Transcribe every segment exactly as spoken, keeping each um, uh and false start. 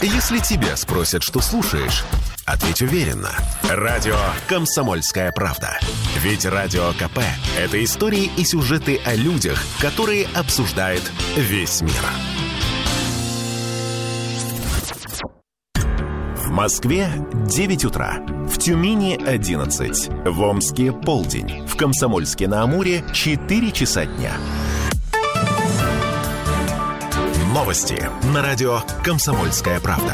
Если тебя спросят, что слушаешь, ответь уверенно. Радио «Комсомольская правда». Ведь Радио КП – это истории и сюжеты о людях, которые обсуждает весь мир. В Москве девять утра. В Тюмени одиннадцать. В Омске полдень. В Комсомольске-на-Амуре четыре часа дня. Новости на радио «Комсомольская правда».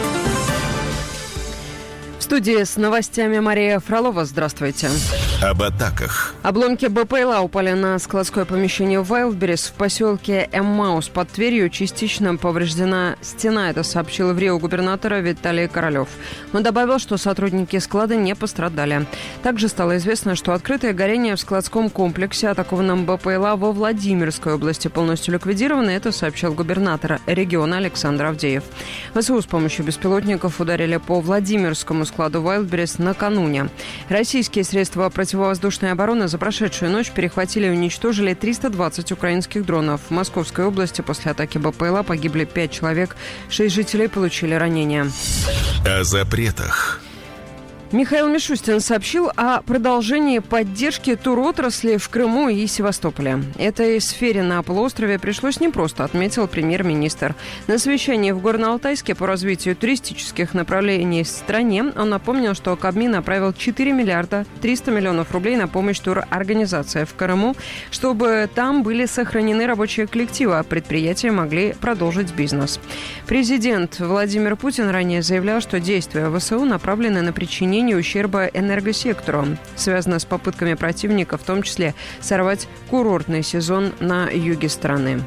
В студии с новостями Мария Фролова. Здравствуйте. Об атаках. Обломки БПЛА упали на складское помещение в Вайлдберрис в поселке Эммаус под Тверью. Частично повреждена стена. Это сообщил в Рио губернатор Виталий Королев. Он добавил, что сотрудники склада не пострадали. Также стало известно, что открытое горение в складском комплексе, атакованном БПЛА во Владимирской области, полностью ликвидировано. Это сообщил губернатор региона Александр Авдеев. ВСУ с помощью беспилотников ударили по Владимирскому складу Вайлдберрис накануне. Российские средства противовоздушной обороны за прошедшую ночь перехватили и уничтожили триста двадцать украинских дронов. В Московской области после атаки БПЛА погибли пять человек, шесть жителей получили ранения. О запретах. Михаил Мишустин сообщил о продолжении поддержки туротрасли в Крыму и Севастополе. Этой сфере на полуострове пришлось непросто, отметил премьер-министр. На совещании в Горно-Алтайске по развитию туристических направлений в стране он напомнил, что Кабмин направил четыре миллиарда триста миллионов рублей на помощь турорганизациям в Крыму, чтобы там были сохранены рабочие коллективы, а предприятия могли продолжить бизнес. Президент Владимир Путин ранее заявлял, что действия ВСУ направлены на причинение ущерба энергосектору, связано с попытками противника, в том числе сорвать курортный сезон на юге страны.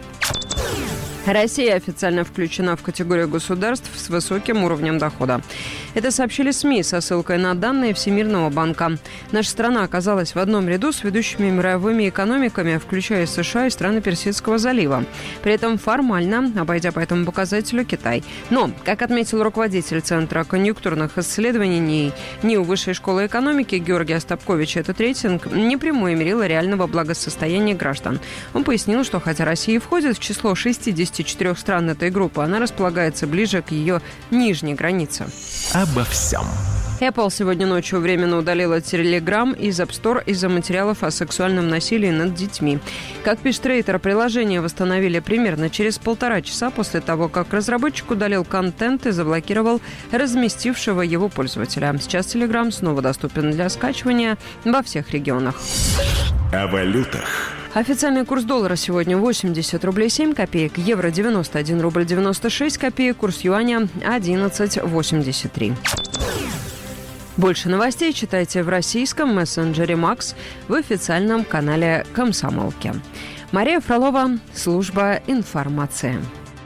Россия официально включена в категорию государств с высоким уровнем дохода. Это сообщили СМИ со ссылкой на данные Всемирного банка. Наша страна оказалась в одном ряду с ведущими мировыми экономиками, включая США и страны Персидского залива. При этом формально, обойдя по этому показателю Китай. Но, как отметил руководитель Центра конъюнктурных исследований НИУ Высшей школы экономики Георгий Остапкович, этот рейтинг не прямое мерило реального благосостояния граждан. Он пояснил, что хотя Россия входит в число шестидесяти четырёх стран этой группы, она располагается ближе к ее нижней границе. Обо всем. Apple сегодня ночью временно удалила Telegram из App Store из-за материалов о сексуальном насилии над детьми. Как пишет Рейтер, приложение восстановили примерно через полтора часа после того, как разработчик удалил контент и заблокировал разместившего его пользователя. Сейчас Telegram снова доступен для скачивания во всех регионах. О валютах. Официальный курс доллара сегодня восемьдесят рублей семь копеек, евро девяносто один рубль девяносто шесть копеек, курс юаня одиннадцать восемьдесят три. Больше новостей читайте в российском мессенджере Макс в официальном канале Комсомолки. Мария Фролова, служба информации.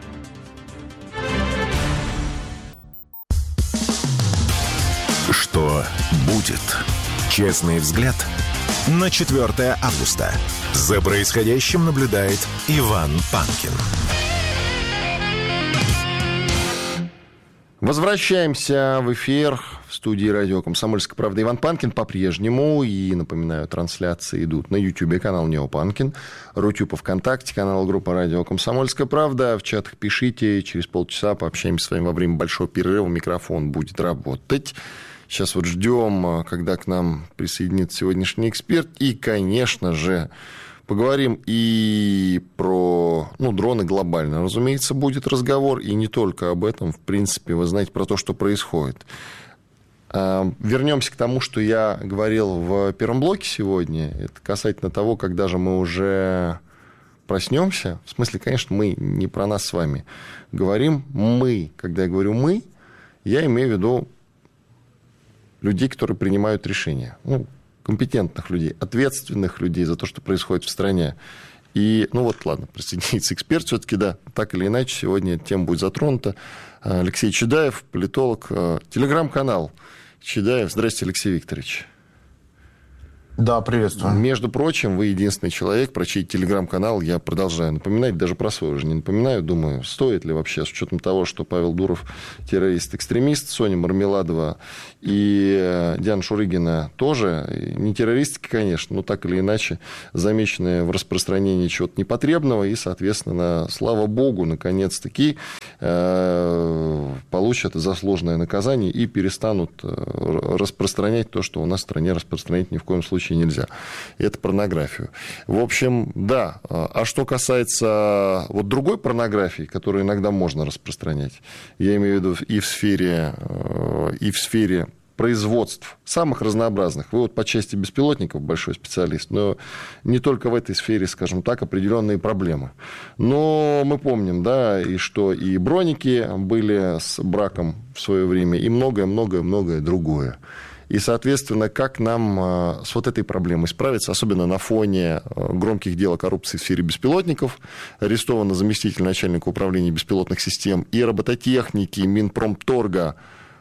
Что будет? Честный взгляд на четвёртое августа. За происходящим наблюдает Иван Панкин. Возвращаемся в эфир. В студии радио «Комсомольская правда» Иван Панкин по-прежнему. И, напоминаю, трансляции идут на Ютьюбе, канал Нео Панкин, Рутюб ВКонтакте, канал группа радио «Комсомольская правда». В чатах пишите, через полчаса пообщаемся с вами во время большого перерыва. Микрофон будет работать. Сейчас вот ждем, когда к нам присоединится сегодняшний эксперт. И, конечно же, поговорим и про ну, дроны глобально. Разумеется, будет разговор, и не только об этом. В принципе, вы знаете про то, что происходит. Вернемся к тому, что я говорил в первом блоке сегодня. Это касательно того, когда же мы уже проснемся. В смысле, конечно, мы не про нас с вами говорим. Мы, когда я говорю «мы», я имею в виду людей, которые принимают решения. Ну, компетентных людей, ответственных людей за то, что происходит в стране. И, ну вот, ладно, присоединится эксперт все-таки, да, так или иначе, сегодня эта тема будет затронута. Алексей Чедаев, политолог, телеграм-канал Чедаев. Здравствуйте, Алексей Викторович. Да, приветствую. Между прочим, вы единственный человек, про чей телеграм-канал я продолжаю напоминать, даже про свой уже не напоминаю, думаю, стоит ли вообще, с учетом того, что Павел Дуров террорист-экстремист, Соня Мармеладова и Диана Шурыгина тоже, не террористки, конечно, но так или иначе замеченные в распространении чего-то непотребного, и, соответственно, слава богу, наконец-таки э, получат заслуженное наказание и перестанут распространять то, что у нас в стране распространять ни в коем случае нельзя. Это порнографию. В общем, да. А что касается вот другой порнографии, которую иногда можно распространять, я имею в виду и в сфере, и в сфере производств самых разнообразных. Вы вот по части беспилотников большой специалист, но не только в этой сфере, скажем так, определенные проблемы. Но мы помним, да, и что и броники были с браком в свое время, и многое-многое-многое другое. И, соответственно, как нам с вот этой проблемой справиться, особенно на фоне громких дел о коррупции в сфере беспилотников, арестована заместитель начальника управления беспилотных систем и робототехники Минпромторга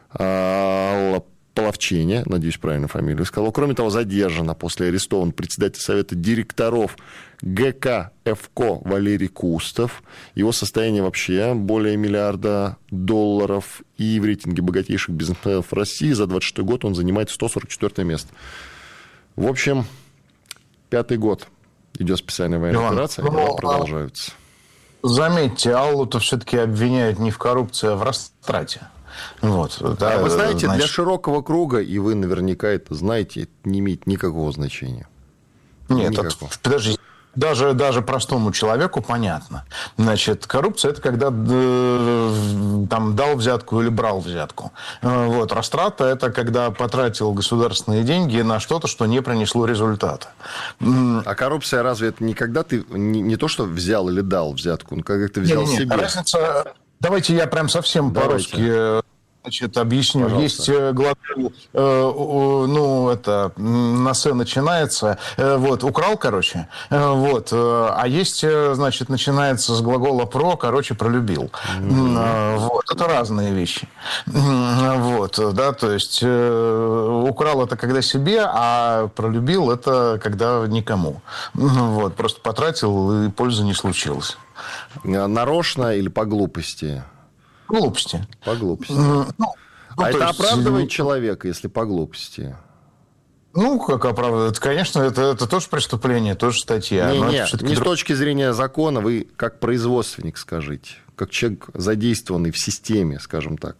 Алла Половчене, надеюсь, правильно фамилию сказал. Кроме того, задержана после арестован председатель Совета директоров ГК ЭФКО Валерий Кустов. Его состояние вообще более миллиарда долларов. И в рейтинге богатейших бизнесменов России за двадцать шестой год он занимает сто сорок четвёртое место. В общем, пятый год идет специальная военная Иван, операция, и дела продолжаются. Заметьте, Аллу-то все-таки обвиняют не в коррупции, а в растрате. Вот, да, а вы знаете, значит... для широкого круга, и вы наверняка это знаете, это не имеет никакого значения. Нет, это, подожди, даже, даже простому человеку понятно. Значит, коррупция – это когда э, там, дал взятку или брал взятку. Вот, растрата – это когда потратил государственные деньги на что-то, что не принесло результата. А коррупция разве это не когда ты не, не то, что взял или дал взятку, но когда ты взял нет, нет, себе? Разница... Давайте я прям совсем Давайте. по-русски значит, объясню. Пожалуйста. Есть глагол, э, ну, это, на «с» начинается, э, вот, украл, короче, э, вот, э, а есть, значит, начинается с глагола «про», короче, пролюбил. Mm-hmm. Э, вот, это разные вещи. Вот, да, то есть, э, украл это когда себе, а пролюбил это когда никому. Вот, просто потратил, и пользы не случилось. Нарочно или по глупости? Глупости. По глупости. Ну, ну, а это есть... оправдывает человека, если по глупости? Ну, как оправдывает? Конечно, это, это тоже преступление, тоже статья. Не, но не, это не друг... с точки зрения закона, вы как производственник скажите, как человек, задействованный в системе, скажем так.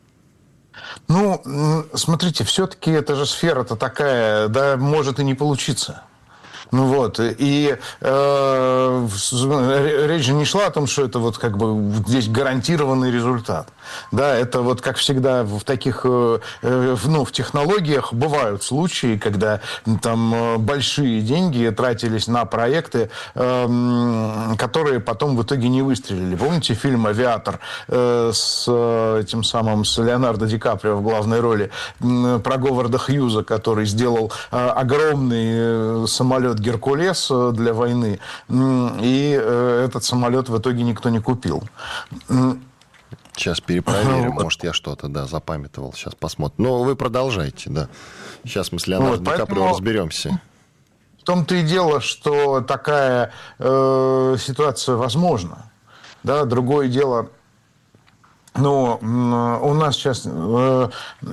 Ну, смотрите, все-таки эта же сфера-то такая, да, может и не получиться. Ну вот, и э, речь же не шла о том, что это вот как бы здесь гарантированный результат. Да, это вот как всегда в таких, э, ну, в технологиях бывают случаи, когда там большие деньги тратились на проекты, э, которые потом в итоге не выстрелили. Помните фильм «Авиатор» э, с этим самым, с Леонардо Ди Каприо в главной роли, э, про Говарда Хьюза, который сделал э, огромный э, самолет «Геркулес» для войны, и этот самолет в итоге никто не купил. Сейчас перепроверим, может, я что-то, да, запамятовал, сейчас посмотрим. Но вы продолжайте, да. Сейчас мы с Леонардо вот, Ди Каприо разберемся. В том-то и дело, что такая э, ситуация возможна. Да, другое дело, но у нас сейчас... Э,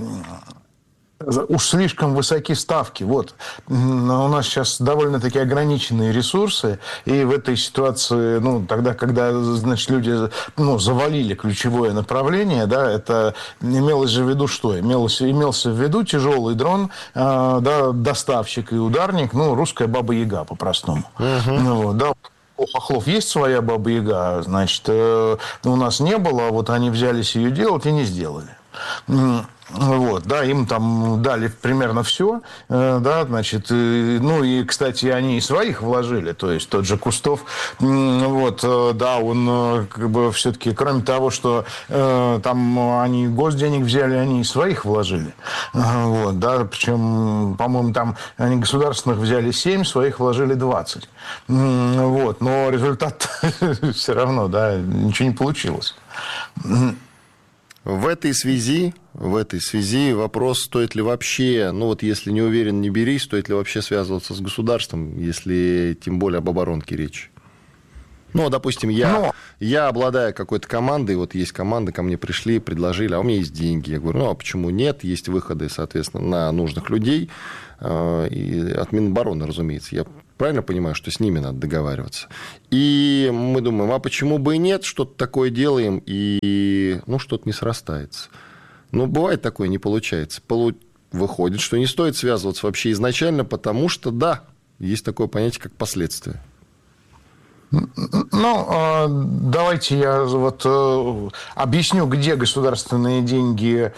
уж слишком высоки ставки. Вот. У нас сейчас довольно-таки ограниченные ресурсы, и в этой ситуации, ну, тогда, когда, значит, люди, ну, завалили ключевое направление, да, это имелось же в виду что? Имелось, имелся в виду тяжелый дрон, э, да, доставщик и ударник, ну, русская Баба-Яга по-простому. Uh-huh. Ну, вот, да. У хохлов есть своя Баба-Яга, значит, э, у нас не было, вот они взялись ее делать и не сделали. Вот, да, им там дали примерно все, да, значит, и, ну и, кстати, они и своих вложили, то есть тот же Кустов, вот, да, он как бы все-таки, кроме того, что э, там они госденег взяли, они и своих вложили, вот, да, причем, по-моему, там они государственных взяли семь, своих вложили двадцать, вот, но результат все равно, да, ничего не получилось. В этой связи, в этой связи вопрос, стоит ли вообще, ну вот если не уверен, не бери, стоит ли вообще связываться с государством, если тем более об оборонке речь. Ну, допустим, я, Но... я обладаю какой-то командой, вот есть команда, ко мне пришли, предложили, а у меня есть деньги. Я говорю, ну, а почему нет? Есть выходы, соответственно, на нужных людей, и от Минобороны, разумеется. Я правильно понимаю, что с ними надо договариваться. И мы думаем, а почему бы и нет? Что-то такое делаем, и, ну, что-то не срастается. Ну, бывает такое, не получается. Полу... Выходит, что не стоит связываться вообще изначально, потому что, да, есть такое понятие, как последствия. Ну, давайте я вот объясню, где государственные деньги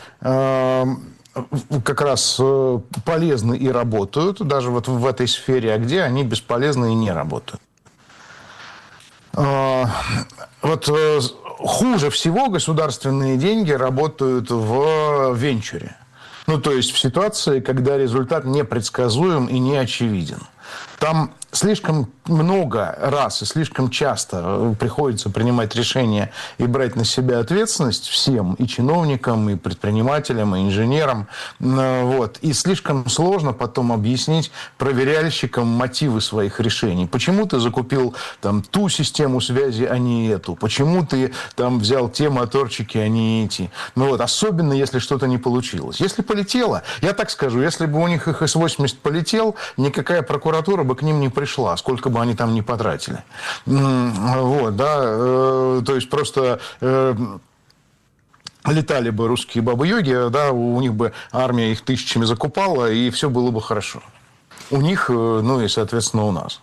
как раз полезны и работают, даже вот в этой сфере, а где они бесполезны и не работают. Вот хуже всего государственные деньги работают в венчуре. Ну, то есть в ситуации, когда результат непредсказуем и не очевиден. Там слишком много раз и слишком часто приходится принимать решения и брать на себя ответственность всем, и чиновникам, и предпринимателям, и инженерам. Вот. И слишком сложно потом объяснить проверяльщикам мотивы своих решений. Почему ты закупил там, ту систему связи, а не эту? Почему ты там, взял те моторчики, а не эти? Ну, вот. Особенно, если что-то не получилось. Если полетело, я так скажу, если бы у них их эс восемьдесят полетел, никакая прокуратура бы к ним не пришла, сколько бы они там ни потратили. Вот, да, то есть просто летали бы русские бабы-йоги, да, у них бы армия их тысячами закупала, и все было бы хорошо. У них, ну и, соответственно, у нас.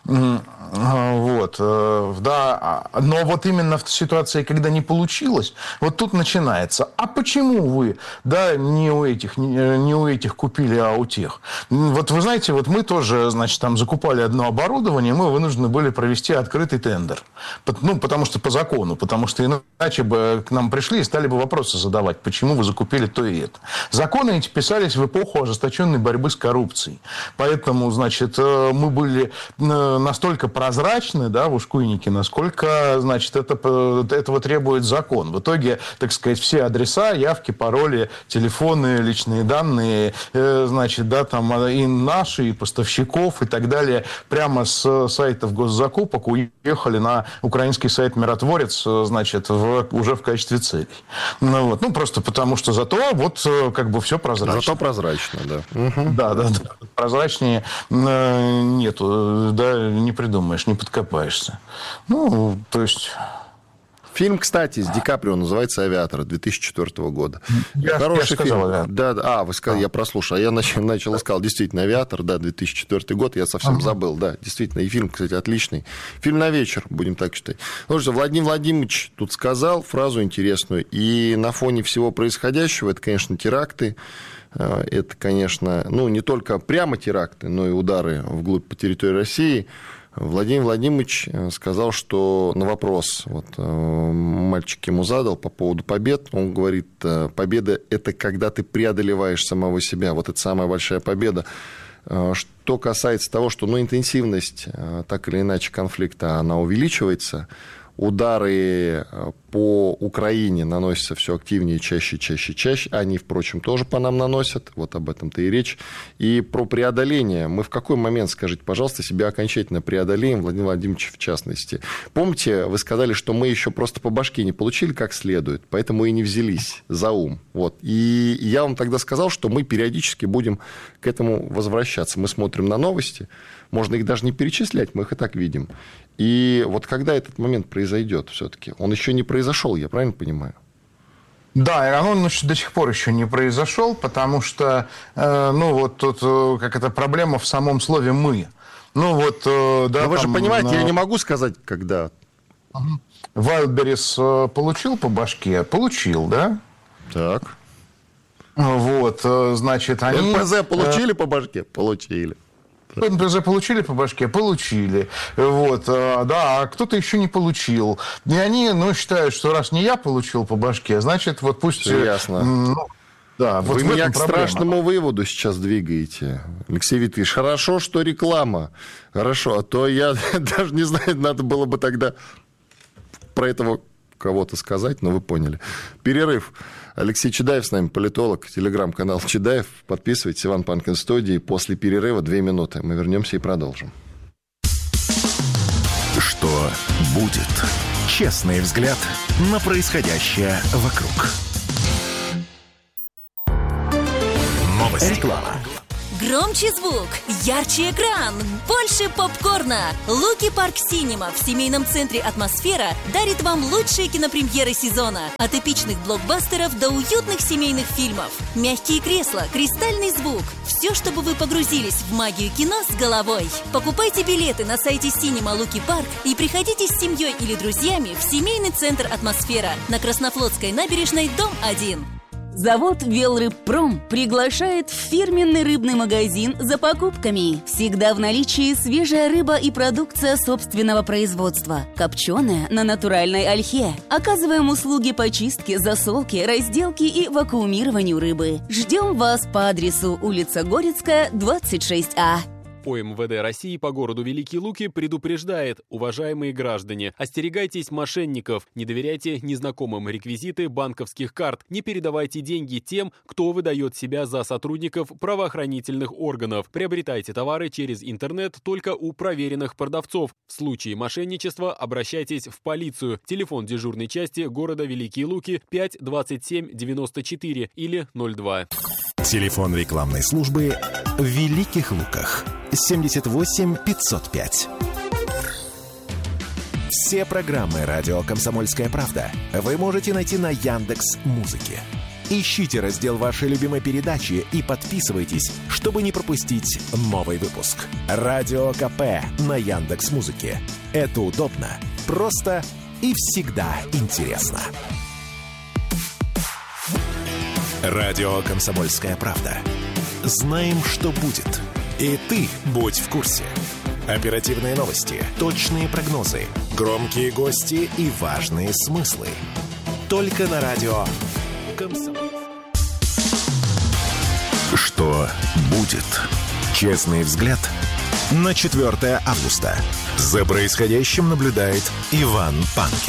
Вот, да, но вот именно в ситуации, когда не получилось, вот тут начинается. А почему вы, да, не у этих, не, не у этих купили, а у тех? Вот вы знаете, вот мы тоже, значит, там закупали одно оборудование, мы вынуждены были провести открытый тендер. Ну, потому что по закону, потому что иначе бы к нам пришли и стали бы вопросы задавать, почему вы закупили то и это. Законы эти писались в эпоху ожесточенной борьбы с коррупцией. Поэтому, значит, мы были настолько прозрачны, да, в ушкуйнике, насколько, значит, это, этого требует закон. В итоге, так сказать, все адреса, явки, пароли, телефоны, личные данные, э, значит, да, там и наши, и поставщиков, и так далее, прямо с сайтов госзакупок уехали на украинский сайт «Миротворец», значит, в, уже в качестве целей. Ну, вот. Ну, просто потому, что зато вот как бы все прозрачно. Зато прозрачно, да. Угу. Да, да, да. Прозрачнее нету, да, не придумаешь, не подкопаешься. Ну, то есть... Фильм, кстати, с Ди Каприо называется «Авиатор» две тысячи четвёртого года. Я, Хороший я сказал, фильм. Да, да, а, вы сказали, а. я прослушал. А я начал, начал искал, действительно, «Авиатор», да, две тысячи четвёртый год, я совсем ага. забыл, да, действительно. И фильм, кстати, отличный. Фильм на вечер, будем так считать. Ну что, Владимир Владимирович тут сказал фразу интересную. И на фоне всего происходящего, это, конечно, теракты. Это, конечно, ну, не только прямо теракты, но и удары вглубь по территории России. Владимир Владимирович сказал, что на вопрос, вот, мальчик ему задал по поводу побед, он говорит, победа – это когда ты преодолеваешь самого себя, вот это самая большая победа. Что касается того, что, ну, интенсивность так или иначе конфликта, она увеличивается, удары по Украине наносятся все активнее, чаще, чаще, чаще. Они, впрочем, тоже по нам наносят. Вот об этом-то и речь. И про преодоление. Мы в какой момент, скажите, пожалуйста, себя окончательно преодолеем, Владимир Владимирович в частности? Помните, вы сказали, что мы еще просто по башке не получили как следует, поэтому и не взялись за ум. Вот. И я вам тогда сказал, что мы периодически будем к этому возвращаться. Мы смотрим на новости. Можно их даже не перечислять, мы их и так видим. И вот когда этот момент произойдет все-таки? Он еще не произошел, я правильно понимаю? Да, и он до сих пор еще не произошел, потому что, э, ну, вот тут как это проблема в самом слове «мы». Ну, вот, э, да. Но вы там, же понимаете, э... я не могу сказать, когда. Вайлдберрис получил по башке? Получил, да? Так. Вот, значит, они... эн пэ зэ получили по башке? Получили. эн пэ зэ получили по башке? Получили. Вот, да, а кто-то еще не получил. И они, ну, считают, что раз не я получил по башке, значит, вот пусть... Все ясно. Ну, да, вы вот меня к проблема. страшному выводу сейчас двигаете, Алексей Викторович. Хорошо, что реклама. Хорошо, а то я даже не знаю, надо было бы тогда про этого кого-то сказать, но вы поняли. Перерыв. Алексей Чедаев с нами, политолог, телеграм-канал Чедаев. Подписывайтесь, Иван Панкин в студии. После перерыва две минуты. Мы вернемся и продолжим. Что будет? Честный взгляд на происходящее вокруг. Новости. Реклама. Громче звук, ярче экран, больше попкорна. Луки Парк Синема в семейном центре «Атмосфера» дарит вам лучшие кинопремьеры сезона. От эпичных блокбастеров до уютных семейных фильмов. Мягкие кресла, кристальный звук. Все, чтобы вы погрузились в магию кино с головой. Покупайте билеты на сайте Синема Луки Парк и приходите с семьей или друзьями в семейный центр «Атмосфера» на Краснофлотской набережной, дом один. Завод «Велрыбпром» приглашает в фирменный рыбный магазин за покупками. Всегда в наличии свежая рыба и продукция собственного производства. Копченая на натуральной ольхе. Оказываем услуги по чистке, засолке, разделке и вакуумированию рыбы. Ждем вас по адресу улица Горецкая, двадцать шесть А. О эм вэ дэ России по городу Великие Луки предупреждает: уважаемые граждане, остерегайтесь мошенников, не доверяйте незнакомым реквизиты банковских карт, не передавайте деньги тем, кто выдает себя за сотрудников правоохранительных органов. Приобретайте товары через интернет только у проверенных продавцов. В случае мошенничества обращайтесь в полицию. Телефон дежурной части города Великие Луки пять двадцать семь девяносто четыре или ноль два. Телефон рекламной службы в Великих Луках. семьдесят восемь пятьсот пять. Все программы «Радио Комсомольская правда» вы можете найти на Яндекс.Музыке. Ищите раздел вашей любимой передачи и подписывайтесь, чтобы не пропустить новый выпуск. Радио КП на Яндекс.Музыке. Это удобно, просто и всегда интересно. Радио «Комсомольская правда». Знаем, что будет. И ты будь в курсе. Оперативные новости, точные прогнозы, громкие гости и важные смыслы. Только на радио «Комсомольская». Что будет? Честный взгляд на четвёртое августа. За происходящим наблюдает Иван Панкин.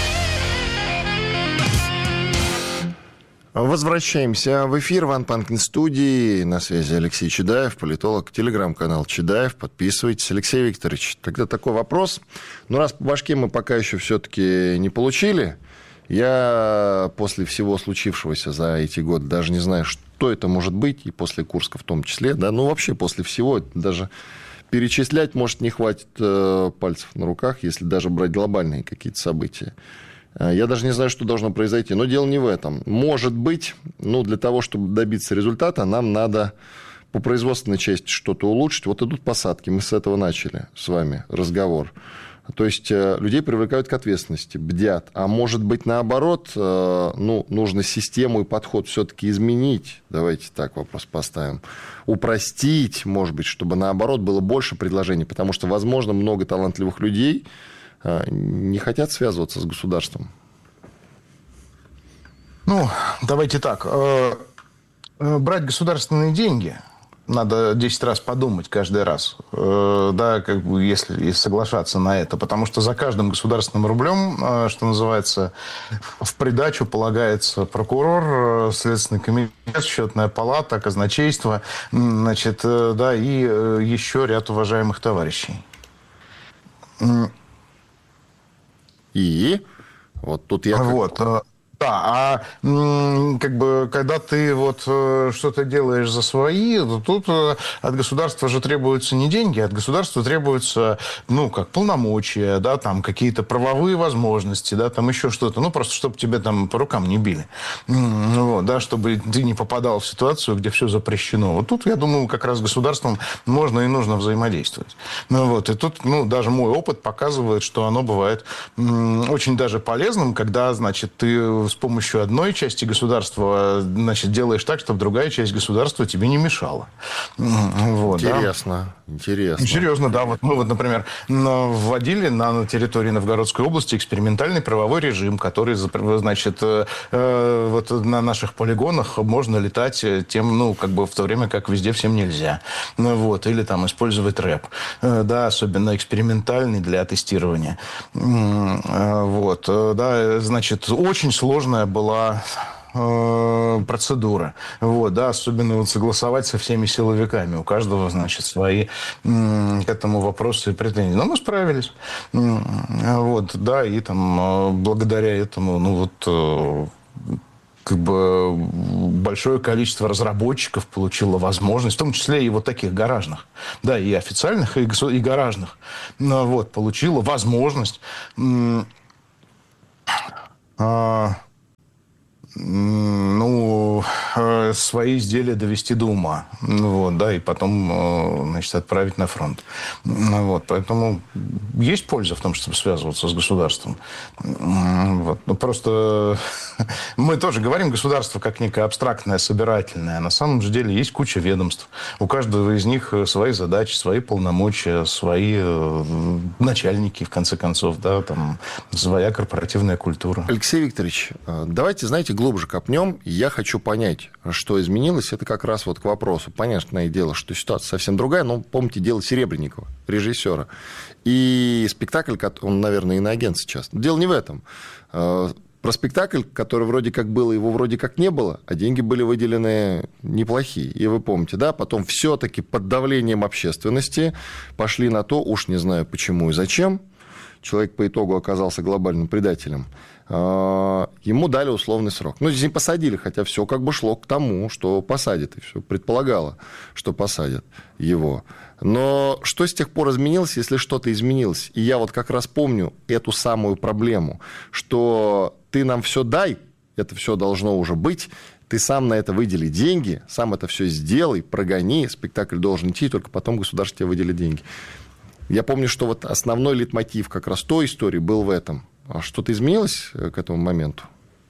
Возвращаемся в эфир. Иван Панкин в студии. На связи Алексей Чедаев, политолог. Телеграм-канал Чедаев. Подписывайтесь. Алексей Викторович, тогда такой вопрос. Ну, раз по башке мы пока еще все-таки не получили, я после всего случившегося за эти годы даже не знаю, что это может быть, и после Курска в том числе, да, ну, вообще после всего, даже перечислять, может, не хватит э, пальцев на руках, если даже брать глобальные какие-то события. Я даже не знаю, что должно произойти. Но дело не в этом. Может быть, ну, для того, чтобы добиться результата, нам надо по производственной части что-то улучшить. Вот идут посадки. Мы с этого начали с вами разговор. То есть людей привлекают к ответственности, бдят. А может быть, наоборот, ну, нужно систему и подход все-таки изменить. Давайте так вопрос поставим. Упростить, может быть, чтобы наоборот было больше предложений. Потому что, возможно, много талантливых людей не хотят связываться с государством. Ну, давайте так. Брать государственные деньги надо десять раз подумать каждый раз, да, как бы, если соглашаться на это. Потому что за каждым государственным рублем, что называется, в придачу полагается прокурор, Следственный комитет, Счетная палата, казначейство, значит, да, и еще ряд уважаемых товарищей. И вот тут я... Вот. Да, а как бы, когда ты вот что-то делаешь за свои, то тут от государства же требуются не деньги, от государства требуются, ну, как полномочия, да, там какие-то правовые возможности, да, там еще что-то, ну, просто чтобы тебе там по рукам не били, вот, да, чтобы ты не попадал в ситуацию, где все запрещено. Вот тут, я думаю, как раз с государством можно и нужно взаимодействовать. Ну, вот, и тут, ну, даже мой опыт показывает, что оно бывает очень даже полезным, когда, значит, ты с помощью одной части государства, значит, делаешь так, чтобы другая часть государства тебе не мешала. Вот, интересно, да? интересно. Серьезно, да. Вот мы, вот, например, вводили на территории Новгородской области экспериментальный правовой режим, который, значит, вот на наших полигонах можно летать тем, ну, как бы в то время, как везде всем нельзя. Вот. Или там использовать рэп. Да, особенно экспериментальный для тестирования. Вот. Да, значит, очень сложная была процедура. Вот, да, особенно вот согласовать со всеми силовиками. У каждого, значит, свои к этому вопросы и претензии. Но мы справились. Вот, да, и там благодаря этому, ну вот, как бы большое количество разработчиков получило возможность, в том числе и вот таких гаражных, да, и официальных, и, и гаражных, вот, получило возможность а, ну, свои изделия довести до ума, вот, да, и потом, значит, отправить на фронт. Вот, поэтому есть польза в том, чтобы связываться с государством. Вот. Ну, просто мы тоже говорим государство как некое абстрактное, собирательное, а на самом же деле есть куча ведомств. У каждого из них свои задачи, свои полномочия, свои начальники, в конце концов, да, там, своя корпоративная культура. Алексей Викторович, давайте, знаете, глубже копнем. Я хочу понять, что изменилось. Это как раз вот к вопросу. Понятное дело, что ситуация совсем другая, но помните дело Серебренникова, режиссера. И спектакль, он, наверное, иноагент сейчас. Дело не в этом. Про спектакль, который вроде как был, его вроде как не было, а деньги были выделены неплохие. И вы помните, да, потом все-таки под давлением общественности пошли на то, уж не знаю почему и зачем, человек по итогу оказался глобальным предателем, ему дали условный срок. Ну, здесь не посадили, хотя все как бы шло к тому, что посадят, и все предполагало, что посадят его. Но что с тех пор изменилось, если что-то изменилось? И я вот как раз помню эту самую проблему, что ты нам все дай, это все должно уже быть, ты сам на это выдели деньги, сам это все сделай, прогони, спектакль должен идти, и только потом государство тебе выделит деньги. Я помню, что вот основной лейтмотив как раз той истории был в этом. А что-то изменилось к этому моменту?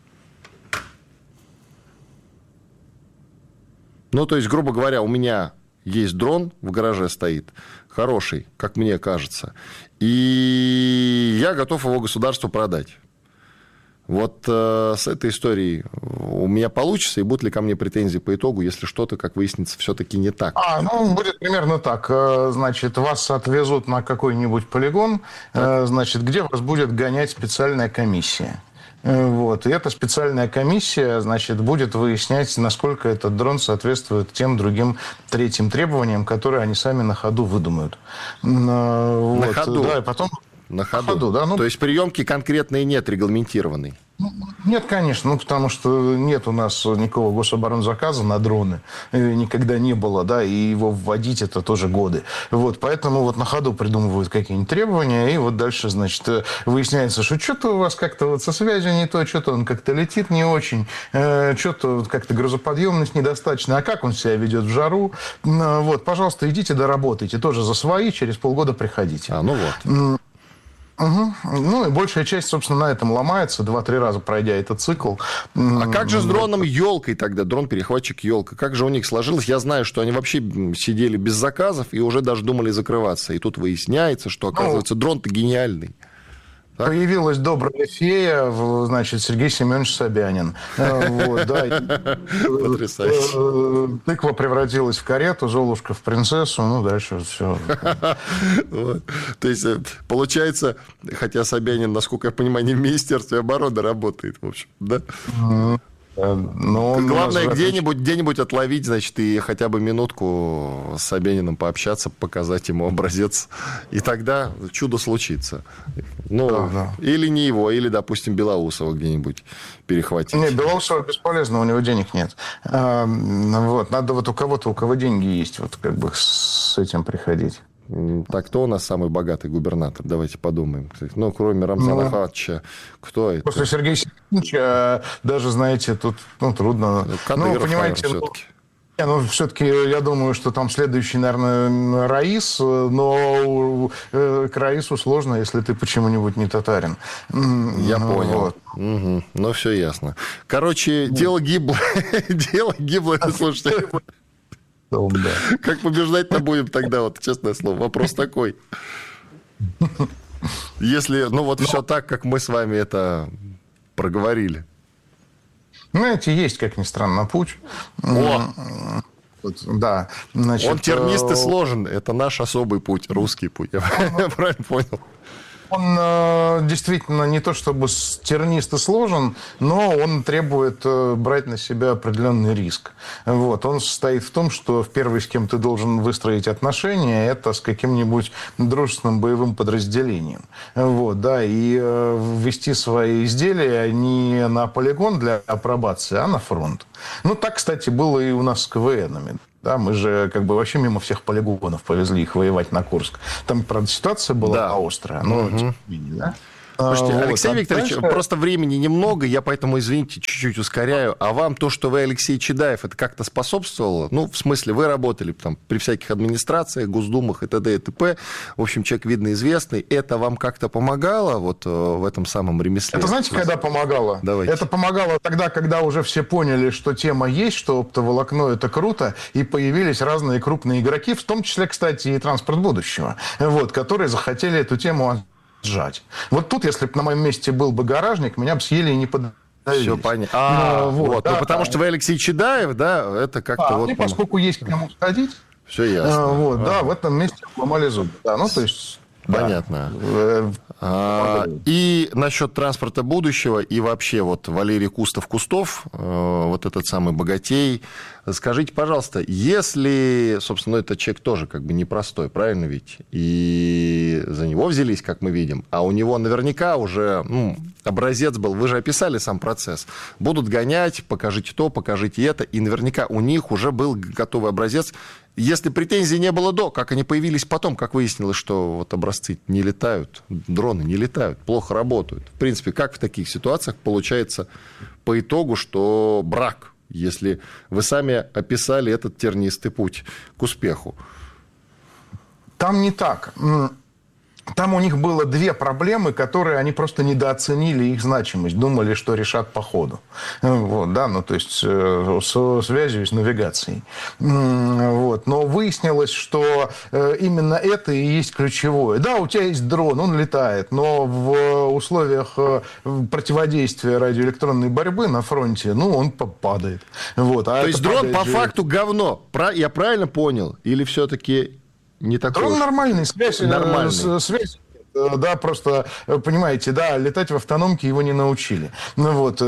Ну, то есть, грубо говоря, у меня есть дрон, в гараже стоит, хороший, как мне кажется, и я готов его государству продать. Вот э, с этой историей у меня получится, и будут ли ко мне претензии по итогу, если что-то, как выяснится, все-таки не так? А, ну, будет примерно так. Значит, вас отвезут на какой-нибудь полигон, так. Значит, где вас будет гонять специальная комиссия. Вот. И эта специальная комиссия, значит, будет выяснять, насколько этот дрон соответствует тем другим третьим требованиям, которые они сами на ходу выдумают. На вот. ходу? Да, и потом... На ходу. На ходу, да. Ну... То есть приемки конкретные нет, регламентированной? Нет, конечно, ну, потому что нет у нас никакого гособоронзаказа на дроны, никогда не было, да, и его вводить это тоже годы. Вот, поэтому вот на ходу придумывают какие-нибудь требования, и вот дальше, значит, выясняется, что что-то у вас как-то вот со связью не то, что-то он как-то летит не очень, что-то вот как-то грузоподъемность недостаточно, а как он себя ведет в жару, вот, пожалуйста, идите доработайте, тоже за свои, через полгода приходите. А, ну вот. Угу. Ну, и большая часть, собственно, на этом ломается, два-три раза пройдя этот цикл. А как же с дроном «Елкой» тогда, дрон-перехватчик «Елка»? Как же у них сложилось? Я знаю, что они вообще сидели без заказов и уже даже думали закрываться. И тут выясняется, что, оказывается, ну, дрон-то гениальный. Так? Появилась добрая фея, значит, Сергей Семенович Собянин. Потрясающе. Тыква превратилась в карету, Золушка в принцессу, ну, дальше все. То есть, получается, хотя Собянин, насколько я понимаю, не в Министерстве обороны работает, в общем, да? Но главное, нас... где-нибудь, где-нибудь отловить, значит, и хотя бы минутку с Собяниным пообщаться, показать ему образец, и тогда чудо случится. Ну, да, да. Или не его, или, допустим, Белоусова где-нибудь перехватить. Нет, Белоусова бесполезно, у него денег нет. А, вот, надо вот у кого-то, у кого деньги есть, вот как бы с этим приходить. Так, кто у нас самый богатый губернатор? Давайте подумаем. Ну, кроме Рамзана ну, Ахматовича, кто это? После Сергея Семеновича даже, знаете, тут ну, трудно. Кадыров, ну, понимаете, наверное, все-таки. Ну, все-таки я думаю, что там следующий, наверное, Раис, но к Раису сложно, если ты почему-нибудь не татарин. Я ну, понял. Вот. Угу. Ну, все ясно. Короче, дело гиблое. Дело гиблое, слушайте. Как побеждать-то будем тогда, вот, честное слово. Вопрос такой. Если, ну, вот все так, как мы с вами это проговорили. Знаете, есть, как ни странно, путь. О! Вот, да. Значит, он тернист и сложен. Это наш особый путь, русский путь. Я правильно понял? Он э, действительно не то чтобы тернист и сложен, но он требует э, брать на себя определенный риск. Вот. Он состоит в том, что в первый, с кем ты должен выстроить отношения, это с каким-нибудь дружественным боевым подразделением. Вот, да, и э, ввести свои изделия не на полигон для апробации, а на фронт. Ну, так, кстати, было и у нас с КВНами. Да, мы же как бы вообще мимо всех полигонов повезли их воевать на Курск. Там, правда, ситуация была да. острая. Но, угу. тем не менее, да? Слушайте, вот, Алексей а Викторович, дальше... просто времени немного, я поэтому, извините, чуть-чуть ускоряю. А вам то, что вы Алексей Чедаев, это как-то способствовало? Ну, в смысле, вы работали там при всяких администрациях, Госдумах и т.д. и т.п. В общем, человек, видно, известный. Это вам как-то помогало вот в этом самом ремесле? Это знаете, когда помогало? Давайте. Это помогало тогда, когда уже все поняли, что тема есть, что оптоволокно – это круто, и появились разные крупные игроки, в том числе, кстати, и транспорт будущего, вот, которые захотели эту тему сжать. Вот тут, если бы на моем месте был бы гаражник, меня бы съели и не подавили. Все понятно. А, ну, вот, вот. Да, ну, потому да. что вы Алексей Чедаев, да, это как-то а, вот... И поскольку есть к кому сходить, все ясно. А, вот, а. да, в этом месте ломали зубы. Да, ну, то есть... Понятно. Да. А, и насчет транспорта будущего, и вообще вот Валерий Кустов-Кустов, вот этот самый богатей, скажите, пожалуйста, если, собственно, этот человек тоже как бы непростой, правильно ведь? И за него взялись, как мы видим, а у него наверняка уже ну, образец был, вы же описали сам процесс, будут гонять, покажите то, покажите это, и наверняка у них уже был готовый образец. Если претензий не было до, как они появились потом, как выяснилось, что вот образцы не летают, дроны не летают, плохо работают. В принципе, как в таких ситуациях получается по итогу, что брак, если вы сами описали этот тернистый путь к успеху? Там не так. Там у них было две проблемы, которые они просто недооценили их значимость, думали, что решат по ходу. Вот, да, ну, то есть со связью с навигацией. Вот. Но выяснилось, что именно это и есть ключевое. Да, у тебя есть дрон, он летает, но в условиях противодействия радиоэлектронной борьбы на фронте, ну, он падает. Вот. А то есть дрон по же... факту говно. Я правильно понял? Или все-таки... Не такой Дрон уж... нормальный, связь, нормальный. связь, да, просто, понимаете, да, летать в автономке его не научили. Ну, вот,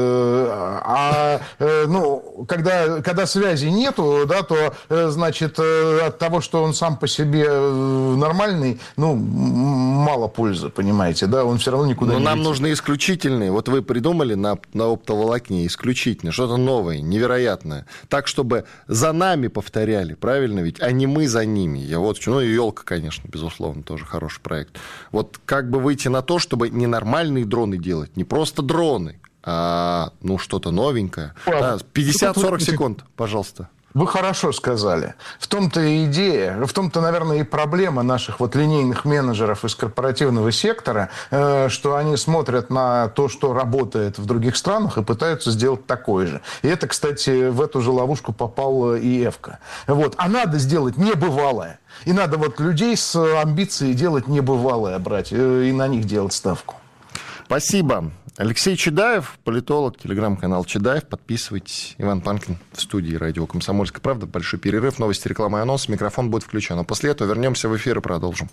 а, ну, когда, когда связи нету, да, то, значит, от того, что он сам по себе нормальный, ну, мало пользы, понимаете, да, он все равно никуда Но не нам летит. нужны исключительные. Вот вы придумали на, на оптоволокне исключительно, что-то новое, невероятное. Так, чтобы за нами повторяли, правильно ведь, а не мы за ними. Я вот, ну, и елка, конечно, безусловно, тоже хороший проект. Вот как бы выйти на то, чтобы не нормальные дроны делать, не просто дроны, а ну что-то новенькое. Да, пятьдесят-сорок секунд, пожалуйста. Вы хорошо сказали. В том-то и идея, в том-то, наверное, и проблема наших вот линейных менеджеров из корпоративного сектора, что они смотрят на то, что работает в других странах, и пытаются сделать такое же. И это, кстати, в эту же ловушку попал и Эвка. Вот. А надо сделать небывалое. И надо вот людей с амбицией делать небывалое брать, и на них делать ставку. Спасибо. Алексей Чедаев, политолог, телеграм-канал Чедаев. Подписывайтесь. Иван Панкин в студии радио «Комсомольская правда». Большой перерыв, новости, реклама и анонс. Микрофон будет включен. А после этого вернемся в эфир и продолжим.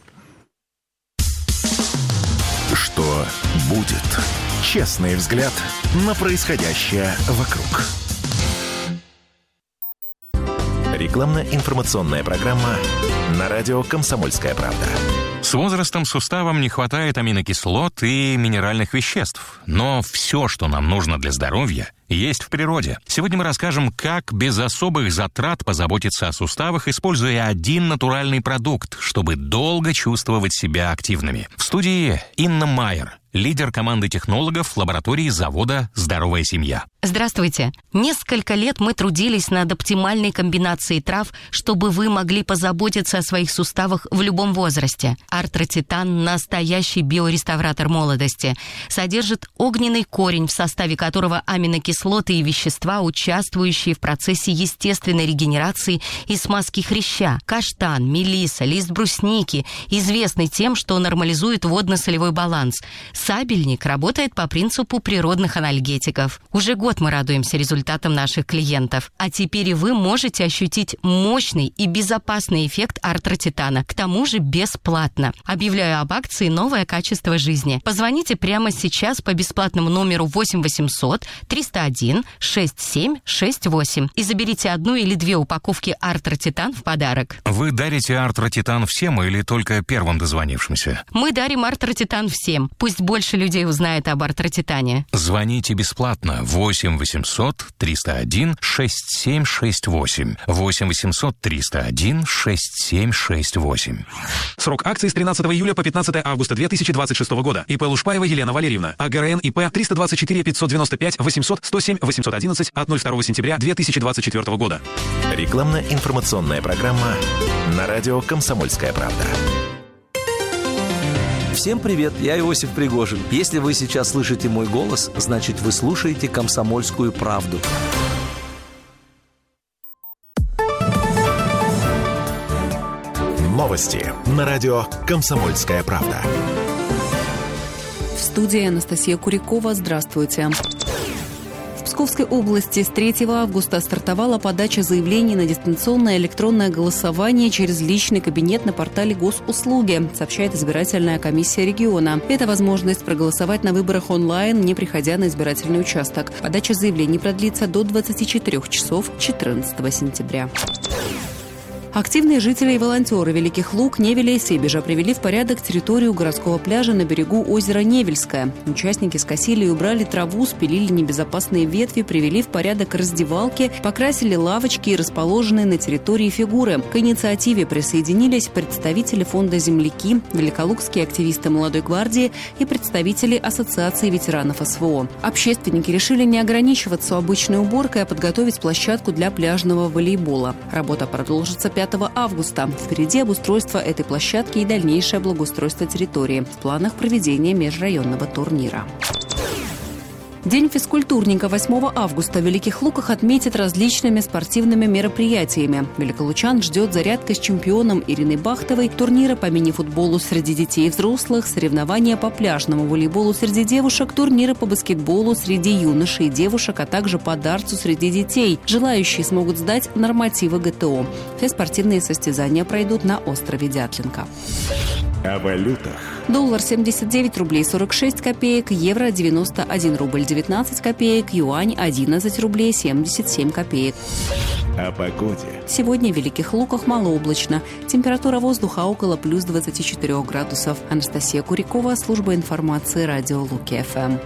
Что будет? Честный взгляд на происходящее вокруг. Рекламно-информационная программа на радио «Комсомольская правда». С возрастом суставам не хватает аминокислот и минеральных веществ. Но все, что нам нужно для здоровья, есть в природе. Сегодня мы расскажем, как без особых затрат позаботиться о суставах, используя один натуральный продукт, чтобы долго чувствовать себя активными. В студии Инна Майер, лидер команды технологов лаборатории завода «Здоровая семья». Здравствуйте. Несколько лет мы трудились над оптимальной комбинацией трав, чтобы вы могли позаботиться о своих суставах в любом возрасте. Артротитан – настоящий биореставратор молодости. Содержит огненный корень, в составе которого аминокислоты и вещества, участвующие в процессе естественной регенерации и смазки хряща. Каштан, мелиса, лист брусники известны тем, что нормализует водно-солевой баланс. Сабельник работает по принципу природных анальгетиков. Уже год мы радуемся результатам наших клиентов. А теперь и вы можете ощутить мощный и безопасный эффект артротитана. К тому же бесплатно. Объявляю об акции «Новое качество жизни». Позвоните прямо сейчас по бесплатному номеру восемь восемьсот триста один шестьдесят семь шестьдесят восемь и заберите одну или две упаковки артротитан в подарок. Вы дарите артротитан всем или только первым дозвонившимся? Мы дарим артротитан всем. Пусть больше людей узнает об артротитане. Звоните бесплатно. восемь восемьсот триста один шестьдесят семь шестьдесят восемь. восемь восемьсот триста один шестьдесят семь шестьдесят восемь. Срок акции с тринадцатого июля по пятнадцатое августа две тысячи двадцать шестого года. ИП Лушпаева Елена Валерьевна. АГРН ИП триста двадцать четыре пятьсот девяносто пять восемьсот сто семь восемьсот одиннадцать от второго сентября две тысячи двадцать четвёртого года. Рекламно-информационная программа на радио «Комсомольская правда». Всем привет, я Иосиф Пригожин. Если вы сейчас слышите мой голос, значит, вы слушаете «Комсомольскую правду». Новости на радио «Комсомольская правда». В студии Анастасия Курякова. Здравствуйте. В Псковской области с третьего августа стартовала подача заявлений на дистанционное электронное голосование через личный кабинет на портале Госуслуги, сообщает избирательная комиссия региона. Это возможность проголосовать на выборах онлайн, не приходя на избирательный участок. Подача заявлений продлится до двадцати четырёх часов четырнадцатого сентября. Активные жители и волонтеры Великих Луг, Невеля и Себежа привели в порядок территорию городского пляжа на берегу озера Невельское. Участники скосили и убрали траву, спилили небезопасные ветви, привели в порядок раздевалки, покрасили лавочки и расположенные на территории фигуры. К инициативе присоединились представители фонда «Земляки», великолукские активисты «Молодой гвардии» и представители Ассоциации ветеранов СВО. Общественники решили не ограничиваться обычной уборкой, а подготовить площадку для пляжного волейбола. Работа продолжится пятого августа. Впереди обустройство этой площадки и дальнейшее благоустройство территории. В планах проведения межрайонного турнира. День физкультурника восьмого августа в Великих Луках отметят различными спортивными мероприятиями. Великолучан ждет зарядка с чемпионом Ириной Бахтовой, турниры по мини-футболу среди детей и взрослых, соревнования по пляжному волейболу среди девушек, турниры по баскетболу среди юношей и девушек, а также по дартсу среди детей. Желающие смогут сдать нормативы ГТО. Все спортивные состязания пройдут на острове Дятлинка. О валютах. Доллар семьдесят девять рублей сорок шесть копеек, евро девяносто один рубль девятнадцать копеек, юань одиннадцать рублей семьдесят семь копеек. О погоде. Сегодня в Великих Луках малооблачно. Температура воздуха около плюс двадцати четырёх градусов. Анастасия Курякова, служба информации радио Луки-ФМ.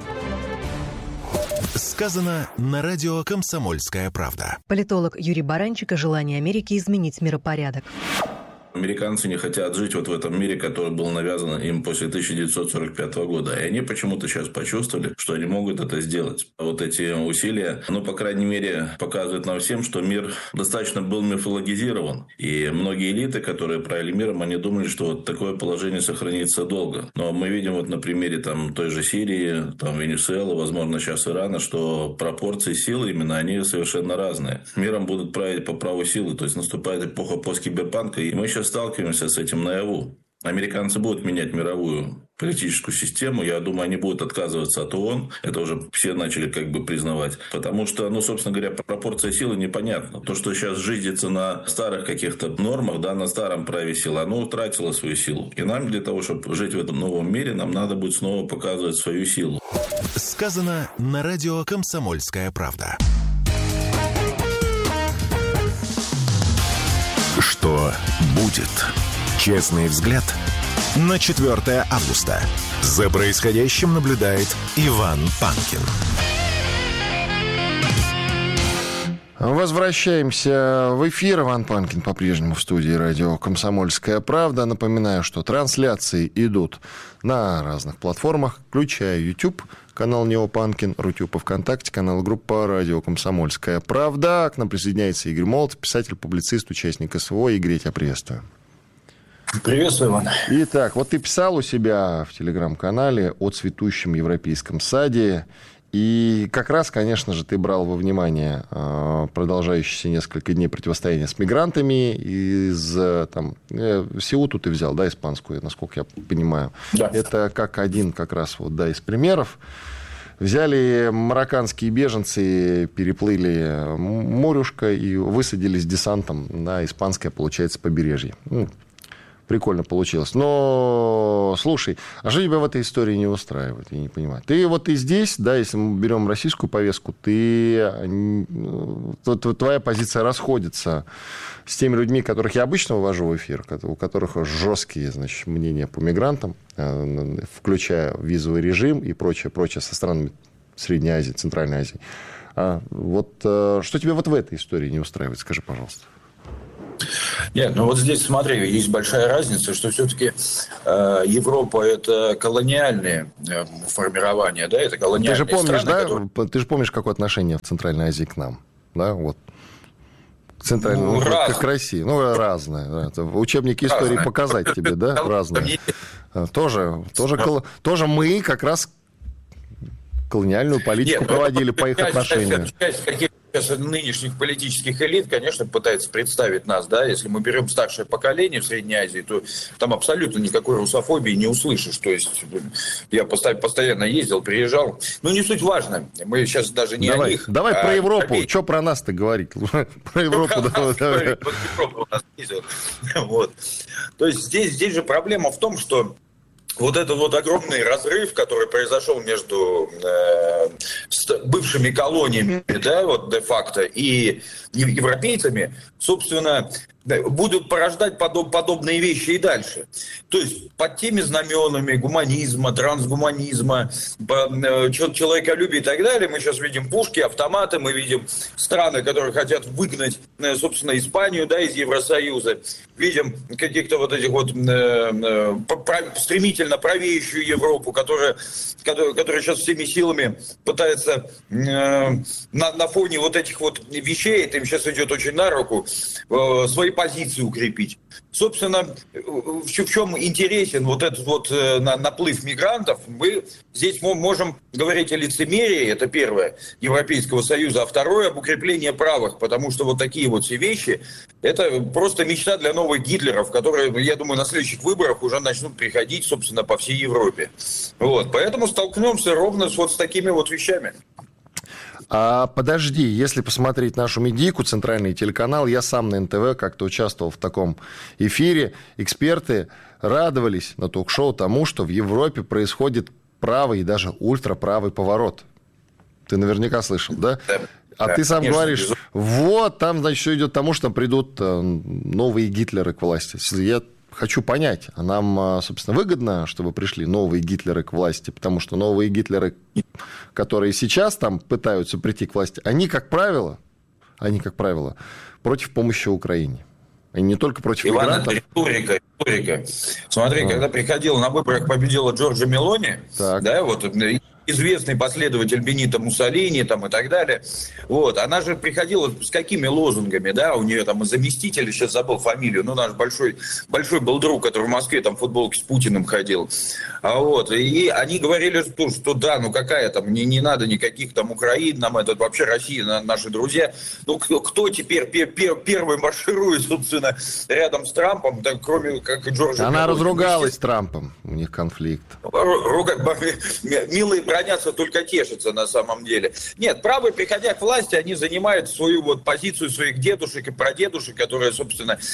Сказано на радио «Комсомольская правда». Политолог Юрий Баранчик о желании Америки изменить миропорядок. Американцы не хотят жить вот в этом мире, который был навязан им после тысяча девятьсот сорок пятого года. И они почему-то сейчас почувствовали, что они могут это сделать. Вот эти усилия, ну, по крайней мере, показывают нам всем, что мир достаточно был мифологизирован. И многие элиты, которые правили миром, они думали, что вот такое положение сохранится долго. Но мы видим вот на примере там, той же Сирии, там, Венесуэлы, возможно, сейчас Ирана, что пропорции силы именно, они совершенно разные. Миром будут править по праву силы. То есть наступает эпоха посткиберпанка. И мы сейчас сталкиваемся с этим наяву. Американцы будут менять мировую политическую систему. Я думаю, они будут отказываться от ООН. Это уже все начали как бы признавать. Потому что, ну, собственно говоря, пропорция силы непонятна. То, что сейчас жизнится на старых каких-то нормах, да, на старом праве силы, оно утратило свою силу. И нам для того, чтобы жить в этом новом мире, нам надо будет снова показывать свою силу. Сказано на радио «Комсомольская правда». Что будет? Честный взгляд на четвёртое августа. За происходящим наблюдает Иван Панкин. Возвращаемся в эфир. Иван Панкин по-прежнему в студии радио «Комсомольская правда». Напоминаю, что трансляции идут на разных платформах, включая YouTube, канал Неопанкин, Рутюб, ВКонтакте, канал группа радио «Комсомольская правда». К нам присоединяется Игорь Молотов, писатель, публицист, участник СВО. Игорь, я тебя приветствую. Приветствую, Иван. Итак, вот ты писал у себя в телеграм-канале о цветущем европейском саде. И как раз, конечно же, ты брал во внимание э, продолжающиеся несколько дней противостояния с мигрантами из там, э, Сеуту ты взял, да, испанскую, насколько я понимаю. Да. Это как один как раз вот, да, из примеров. Взяли марокканские беженцы, переплыли морюшко и высадились десантом на испанское, получается, побережье. Ну, прикольно получилось. Но, слушай, а что тебя в этой истории не устраивает? Я не понимаю. Ты вот и здесь, да, если мы берем российскую повестку, ты, твоя позиция расходится с теми людьми, которых я обычно вывожу в эфир, у которых жесткие, значит, мнения по мигрантам, включая визовый режим и прочее, прочее со странами Средней Азии, Центральной Азии. А вот что тебя вот в этой истории не устраивает? Скажи, пожалуйста. Нет, ну вот здесь, смотри, есть большая разница, что все-таки э, Европа – это колониальные э, формирования, да, это колониальные Ты же помнишь, страны, да, которые... ты же помнишь, какое отношение в Центральной Азии к нам, да, вот. Центральной, ну, ну, как к России, ну, разное. Да. Учебники истории разное. Показать тебе, да, разное. Тоже, тоже, кол... тоже мы как раз колониальную политику Нет, проводили по их отношению. Сейчас нынешних политических элит, конечно, пытается представить нас, да, если мы берем старшее поколение в Средней Азии, то там абсолютно никакой русофобии не услышишь. То есть я постоянно ездил, приезжал. Ну, не суть важно. Мы сейчас даже не давай, о них. Давай а про Европу. о... Что про нас-то говорить? Про Европу. Вот. То есть здесь, здесь же проблема в том, что вот этот вот огромный разрыв, который произошел между э, бывшими колониями, да, вот де-факто, и европейцами, собственно, будут порождать подоб, подобные вещи и дальше. То есть под теми знаменами гуманизма, трансгуманизма, человеколюбия и так далее мы сейчас видим пушки, автоматы, мы видим страны, которые хотят выгнать, собственно, Испанию, да, из Евросоюза. Видим каких-то вот этих вот э, э, стремительно правеющую Европу, которая, которая, которая сейчас всеми силами пытается э, на, на фоне вот этих вот вещей, это им сейчас идет очень на руку, э, свои позиции укрепить. Собственно, в чем интересен вот этот вот наплыв мигрантов, мы здесь можем говорить о лицемерии, это первое, Европейского Союза, а второе, об укреплении правых, потому что вот такие вот все вещи, это просто мечта для новых Гитлеров, которые, я думаю, на следующих выборах уже начнут приходить, собственно, по всей Европе. Вот, поэтому столкнемся ровно с вот с такими вот вещами. А подожди, если посмотреть нашу медийку, центральный телеканал, я сам на эн тэ вэ как-то участвовал в таком эфире, эксперты радовались на ток-шоу тому, что в Европе происходит правый и даже ультраправый поворот. Ты наверняка слышал, да? А да, ты сам конечно, говоришь, безумно. Вот, там, значит, все идет к тому, что там придут новые Гитлеры к власти. Я хочу понять, а нам, собственно, выгодно, чтобы пришли новые Гитлеры к власти, потому что новые Гитлеры, которые сейчас там пытаются прийти к власти, они, как правило, они, как правило, против помощи Украине. И не только против Иван, мигрантов. Это риторика, риторика. Смотри, а. когда приходила на выборах, победила Джорджа Мелони, так. да, вот известный последователь Бенито Муссолини там, и так далее. Вот. Она же приходила с какими лозунгами, да, у нее там заместитель, сейчас забыл фамилию, ну, наш большой, большой был друг, который в Москве там в футболке с Путиным ходил. А вот, и они говорили, что, что да, ну какая там, не, не надо никаких там Украин, нам это вообще Россия, наши друзья. Ну, кто, кто теперь пер, пер, первый марширует, собственно, рядом с Трампом, да, кроме как Джорджа Она Мелони. разругалась с Трампом, у них конфликт. Руга... Милые бронятся, только тешатся на самом деле. Нет, правые, приходя к власти, они занимают свою вот позицию своих дедушек и прадедушек, которые, собственно,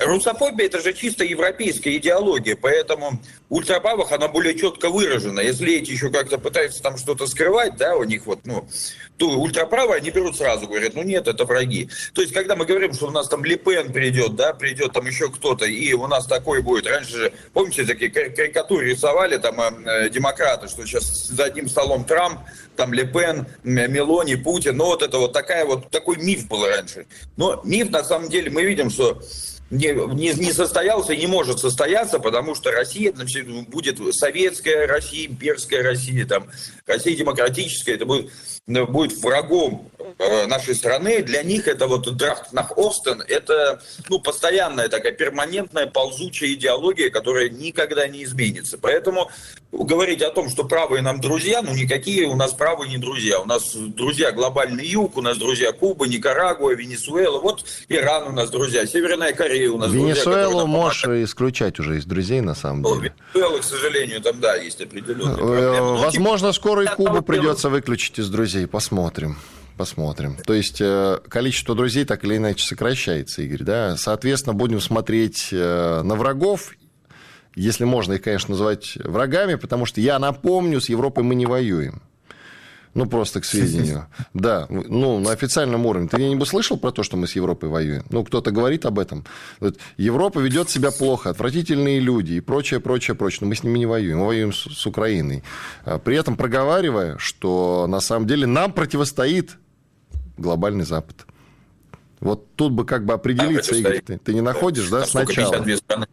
русофобия – это же чисто европейская идеология, поэтому у ультраправых она более четко выражена. Если эти еще как-то пытаются там что-то скрывать, да, у них вот, ну, то ультраправые, они берут сразу, говорят, ну нет, это враги. То есть, когда мы говорим, что у нас там Ле Пен придет, да, придет там еще кто-то, и у нас такой будет. Раньше же, помните, такие карикатуры рисовали там э, демократы, что сейчас за одним столом Трамп, там Ле Пен, Мелони, Путин, ну вот это вот такая вот, такой миф был раньше. Но миф, на самом деле, мы видим, что Не, не, не состоялся и не может состояться, потому что Россия, значит, будет советская Россия, имперская Россия, там, Россия демократическая, это будет, будет врагом нашей страны. Для них это вот Драхт nach Osten, это ну, постоянная такая перманентная ползучая идеология, которая никогда не изменится. Поэтому говорить о том, что правые нам друзья, ну никакие у нас правые не друзья. У нас друзья глобальный юг, у нас друзья Куба, Никарагуа, Венесуэла, вот Иран у нас друзья, Северная Корея у нас Венесуэлу друзья. можешь исключать уже из друзей, на самом деле. Венесуэла, к сожалению, там, да, есть определенные проблемы. Возможно, скоро и Кубу придется выключить из друзей. Посмотрим. Посмотрим. То есть количество друзей так или иначе сокращается, Игорь, да? Соответственно, будем смотреть на врагов, если можно их, конечно, называть врагами, потому что, я напомню, с Европой мы не воюем. Ну, просто к сведению. Да, ну, на официальном уровне. Ты где-нибудь слышал про то, что мы с Европой воюем? Ну, кто-то говорит об этом. Вот, Европа ведет себя плохо, отвратительные люди и прочее, прочее, прочее. Но мы с ними не воюем, мы воюем с, с Украиной. При этом проговаривая, что на самом деле нам противостоит глобальный Запад. Вот тут бы как бы определиться, Игорь, ты, ты не находишь, да, сначала?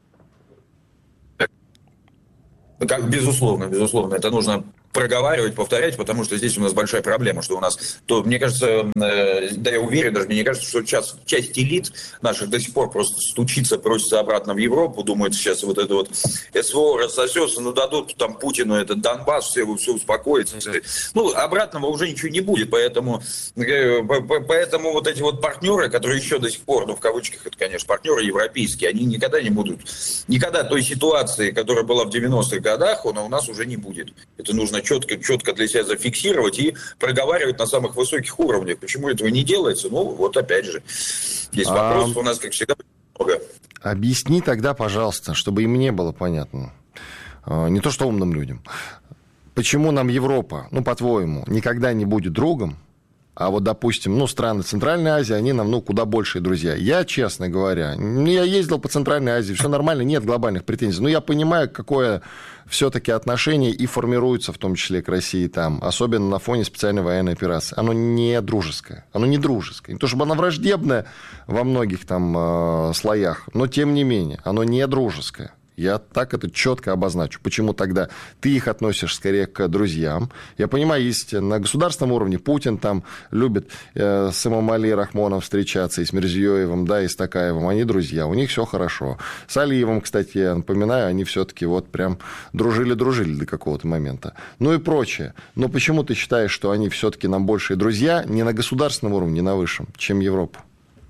Как, безусловно, безусловно, это нужно проговаривать, повторять, потому что здесь у нас большая проблема, что у нас, то, мне кажется, э, да я уверен, даже мне кажется, что сейчас часть элит наших до сих пор просто стучится, просится обратно в Европу, думают, сейчас вот это вот СВО рассосется, ну дадут там Путину этот Донбасс, все, все успокоится. Ну, обратного уже ничего не будет, поэтому, э, поэтому вот эти вот партнеры, которые еще до сих пор, ну в кавычках это, конечно, партнеры европейские, они никогда не будут, никогда той ситуации, которая была в девяностых годах, она у нас уже не будет. Это нужно четко, четко для себя зафиксировать и проговаривать на самых высоких уровнях. Почему этого не делается? Ну, вот опять же, есть вопросов а... у нас, как всегда, много. Объясни тогда, пожалуйста, чтобы и мне было понятно, не то что умным людям, почему нам Европа, ну, по-твоему, никогда не будет другом, а вот, допустим, ну, страны Центральной Азии, они нам, ну, куда большие друзья. Я, честно говоря, я ездил по Центральной Азии, все нормально, нет глобальных претензий. Но я понимаю, какое все-таки отношение и формируется, в том числе, к России там, особенно на фоне специальной военной операции. Оно не дружеское, оно не дружеское. Не то, чтобы оно враждебное во многих там э, слоях, но, тем не менее, оно не дружеское. Я так это четко обозначу. Почему тогда ты их относишь скорее к друзьям? Я понимаю, есть на государственном уровне Путин там любит э, с Эмомали Рахмоном встречаться, и с Мирзиёевым, да, и с Токаевым. Они друзья, у них все хорошо. С Алиевым, кстати, я напоминаю, они все-таки вот прям дружили-дружили до какого-то момента. Ну и прочее. Но почему ты считаешь, что они все-таки нам большие друзья не на государственном уровне, не на высшем, чем Европа?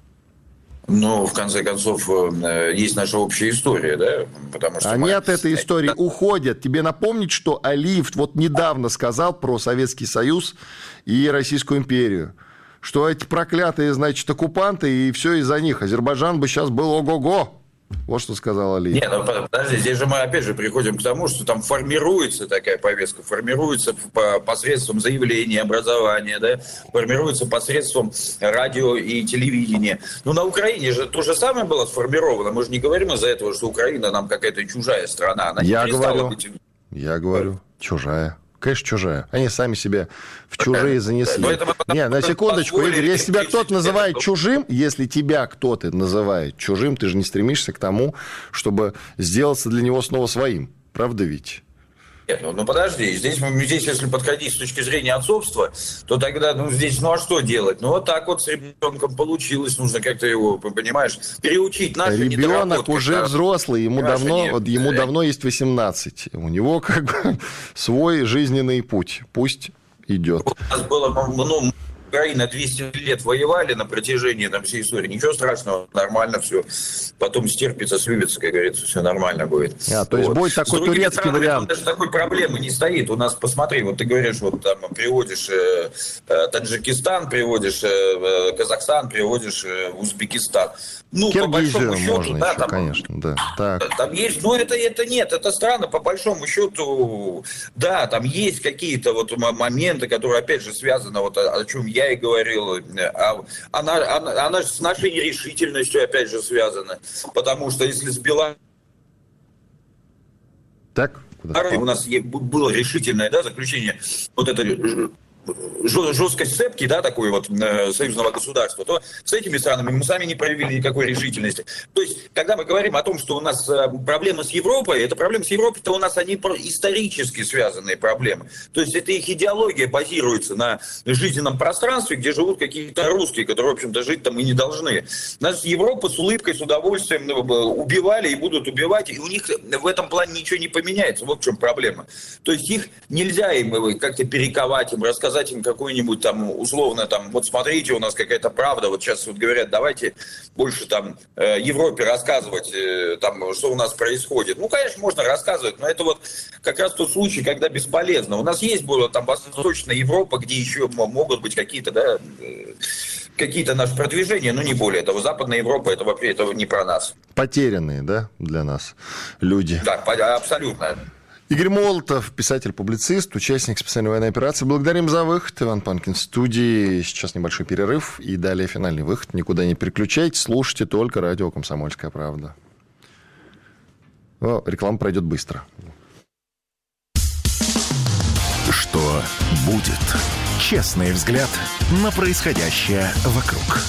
Ну, в конце концов, есть наша общая история, да? Потому что Они мы... от этой истории уходят. Тебе напомнить, что Алиев вот недавно сказал про Советский Союз и Российскую империю, что эти проклятые, значит, оккупанты, и все из-за них. Азербайджан бы сейчас был ого-го. Вот что сказал Алиев. Нет, ну подожди, здесь же мы опять же приходим к тому, что там формируется такая повестка, формируется посредством заявления, образования, да, формируется посредством радио и телевидения. Ну, на Украине же то же самое было сформировано. Мы же не говорим из-за этого, что Украина нам какая-то чужая страна. Она я не говорю, быть... я говорю, чужая. Конечно, чужая. Они сами себя в чужие занесли. Не, на секундочку, Игорь, если тебя кто-то называет чужим, если тебя кто-то называет чужим, ты же не стремишься к тому, чтобы сделаться для него снова своим. Правда ведь? Нет, ну, ну подожди, здесь, здесь, если подходить с точки зрения отцовства, то тогда, ну, здесь, ну, а что делать? Ну, вот так вот с ребенком получилось, нужно как-то его, понимаешь, переучить. Ребенок уже да? взрослый, ему, давно, вот, ему да. давно есть восемнадцать, у него как бы свой жизненный путь, пусть идет. У нас было, ну, Украина двести лет воевали на протяжении там, всей истории. Ничего страшного, нормально все. Потом стерпится, слюбится, как говорится, все нормально будет. А, то есть вот. Будет такой турецкий странами, вариант. Даже такой проблемы не стоит. У нас, посмотри, вот ты говоришь, вот там приводишь э, Таджикистан, приводишь э, Казахстан, приводишь э, Узбекистан. Ну, Киргизию по большому счету, можно да, еще, там, конечно, да. Так. Там есть, но это, это нет, это странно, по большому счету, да, там есть какие-то вот моменты, которые, опять же, связаны, вот о, о чем я и говорил, а, она, она, она с нашей нерешительностью, опять же, связана, потому что если с Беларусью... Так, куда? У нас было решительное, да, заключение, вот это... жесткой сцепки, да, такой вот э, союзного государства, то с этими странами мы сами не проявили никакой решительности. То есть, когда мы говорим о том, что у нас э, проблемы с Европой, это проблемы с Европой, то у нас они исторически связанные проблемы. То есть, это их идеология базируется на жизненном пространстве, где живут какие-то русские, которые, в общем-то, жить там и не должны. Нас Европа с улыбкой, с удовольствием убивали и будут убивать, и у них в этом плане ничего не поменяется. Вот в чем проблема. То есть, их нельзя им как-то перековать, им рассказать им какую-нибудь там условно там, вот смотрите, у нас какая-то правда, вот сейчас вот говорят, давайте больше там Европе рассказывать там, что у нас происходит. Ну, конечно, можно рассказывать, но это вот как раз тот случай, когда бесполезно. У нас есть была там Восточная Европа, где еще могут быть какие-то, да, какие-то наши продвижения, но не более того. Западная Европа, это вообще это не про нас. Потерянные, да, для нас люди. Да, абсолютно. Игорь Молотов, писатель-публицист, участник специальной военной операции. Благодарим за выход. Иван Панкин в студии. Сейчас небольшой перерыв и далее финальный выход. Никуда не переключайтесь, слушайте только радио «Комсомольская правда». О, реклама пройдет быстро. Что будет? Честный взгляд на происходящее вокруг.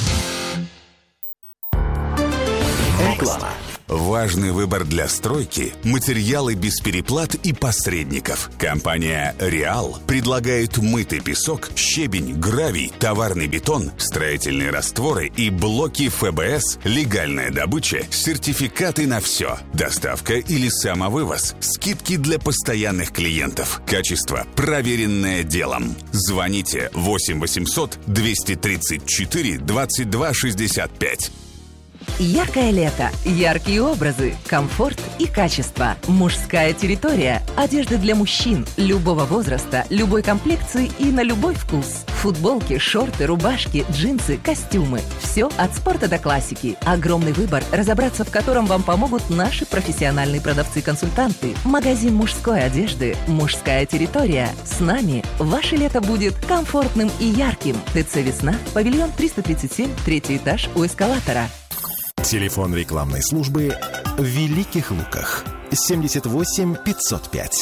Реклама. Важный выбор для стройки – материалы без переплат и посредников. Компания «Реал» предлагает мытый песок, щебень, гравий, товарный бетон, строительные растворы и блоки эф бэ эс, легальная добыча, сертификаты на все, доставка или самовывоз, скидки для постоянных клиентов. Качество, проверенное делом. Звоните восемь восемьсот двести тридцать четыре двадцать два шестьдесят пять. Яркое лето, яркие образы, комфорт и качество. Мужская территория. Одежда для мужчин любого возраста, любой комплекции и на любой вкус. Футболки, шорты, рубашки, джинсы, костюмы. Все от спорта до классики. Огромный выбор, разобраться в котором вам помогут наши профессиональные продавцы-консультанты. Магазин мужской одежды «Мужская территория». С нами ваше лето будет комфортным и ярким. ТЦ «Весна», павильон триста тридцать семь, третий этаж у эскалатора. Телефон рекламной службы в Великих Луках. семьдесят восемь пятьсот пять.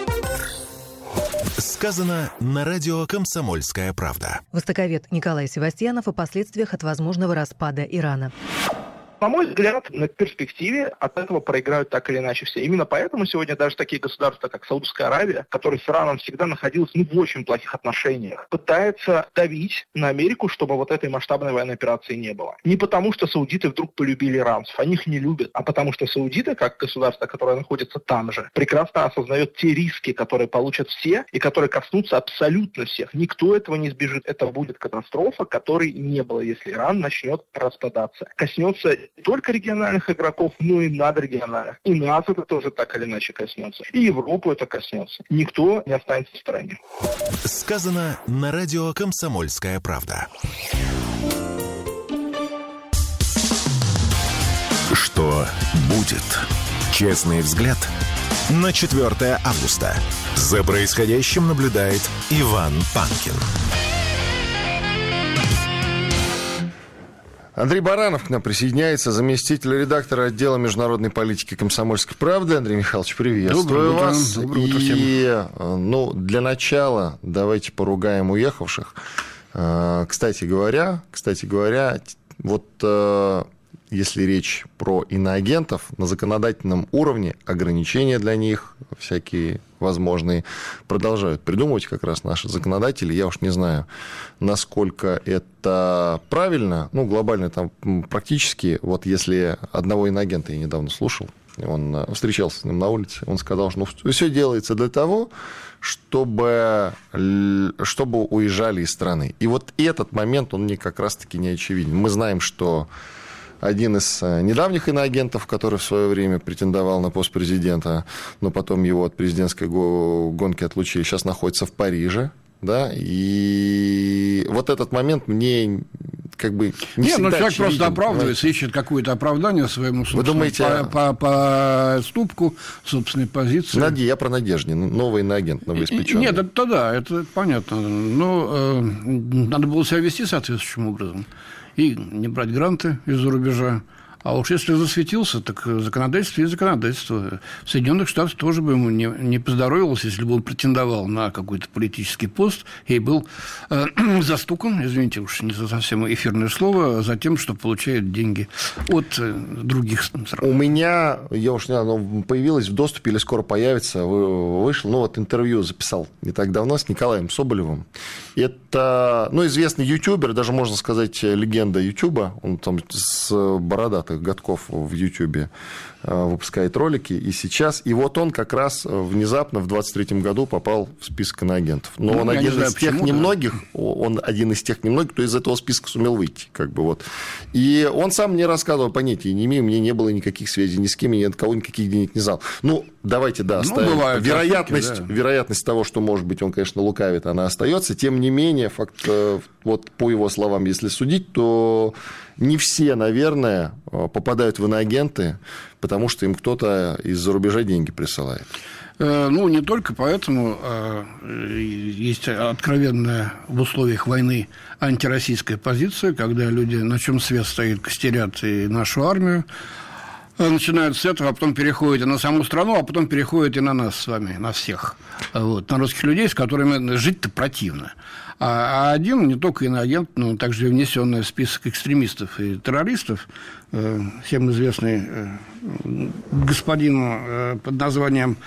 Сказано на радио «Комсомольская правда». Востоковед Николай Севастьянов о последствиях от возможного распада Ирана. На мой взгляд, на перспективе от этого проиграют так или иначе все. Именно поэтому сегодня даже такие государства, как Саудовская Аравия, которые с Ираном всегда находились ну, в очень плохих отношениях, пытаются давить на Америку, чтобы вот этой масштабной военной операции не было. Не потому, что саудиты вдруг полюбили иранцев, они их не любят, а потому что саудиты, как государство, которое находится там же, прекрасно осознает те риски, которые получат все и которые коснутся абсолютно всех. Никто этого не избежит. Это будет катастрофа, которой не было, если Иран начнет распадаться. Коснется не только региональных игроков, но и надрегиональных. И нас это тоже так или иначе коснется. И Европу это коснется. Никто не останется в стороне. Сказано на радио «Комсомольская правда». Что будет? Честный взгляд на четвёртое августа. За происходящим наблюдает Иван Панкин. Андрей Баранов к нам присоединяется, заместитель редактора отдела международной политики «Комсомольской правды». Андрей Михайлович, приветствую Доброе вас. утро. Доброе утро всем. И, ну, для начала давайте поругаем уехавших. Кстати говоря, кстати говоря, вот если речь про иноагентов, на законодательном уровне ограничения для них всякие возможные продолжают придумывать как раз наши законодатели. Я уж не знаю, насколько это правильно. Ну, глобально там практически, вот если одного иноагента я недавно слушал, он встречался с ним на улице, он сказал, что ну, все делается для того, чтобы, чтобы уезжали из страны. И вот этот момент, он мне как раз-таки не очевиден. Мы знаем, что один из недавних иноагентов, который в свое время претендовал на пост президента, но потом его от президентской гонки отлучили, сейчас находится в Париже. Да? И вот этот момент мне как бы не Нет, ну человек очевиден, просто оправдывается, понимаете? ищет какое-то оправдание своему Вы думаете, по, по, поступку, собственной позиции. Наде, я про Надеждин, новый иноагент, новоиспеченный. Нет, это да, это понятно. Но э, надо было себя вести соответствующим образом. И не брать гранты из-за рубежа. А уж если засветился, так законодательство и законодательство. В Соединенных Штатах тоже бы ему не, не поздоровилось, если бы он претендовал на какой-то политический пост и был э, застукан, извините уж, не за совсем эфирное слово, за тем, что получает деньги от э, других стран. У меня, я уж не знаю, оно появилось в доступе или скоро появится, вышел, ну вот интервью записал не так давно с Николаем Соболевым. Это, ну, известный ютубер, даже можно сказать, легенда ютуба, он там с бородатых годков в Ютьюбе выпускает ролики, и сейчас, и вот он как раз внезапно в двадцать третьем году попал в список иноагентов. Но ну, он один знаю, из тех немногих, да. он один из тех немногих, кто из этого списка сумел выйти, как бы вот. И он сам мне рассказывал, понятия не имею, мне не было никаких связей ни с кем, ни от кого никаких денег не знал. Ну, давайте, да, оставим. Ну, бывает, вероятность, ошибки, да. вероятность того, что, может быть, он, конечно, лукавит, она остается. Тем не менее, факт, вот по его словам, если судить, то не все, наверное, попадают в иноагенты, потому что им кто-то из-за рубежа деньги присылает. Ну, не только поэтому. Есть откровенная в условиях войны антироссийская позиция, когда люди, на чем свет стоит, костерят и нашу армию, начинают с этого, а потом переходят и на саму страну, а потом переходят и на нас с вами, на всех. Вот, на русских людей, с которыми жить-то противно. А один, не только иноагент, но также внесенный в список экстремистов и террористов, всем известный господин под названием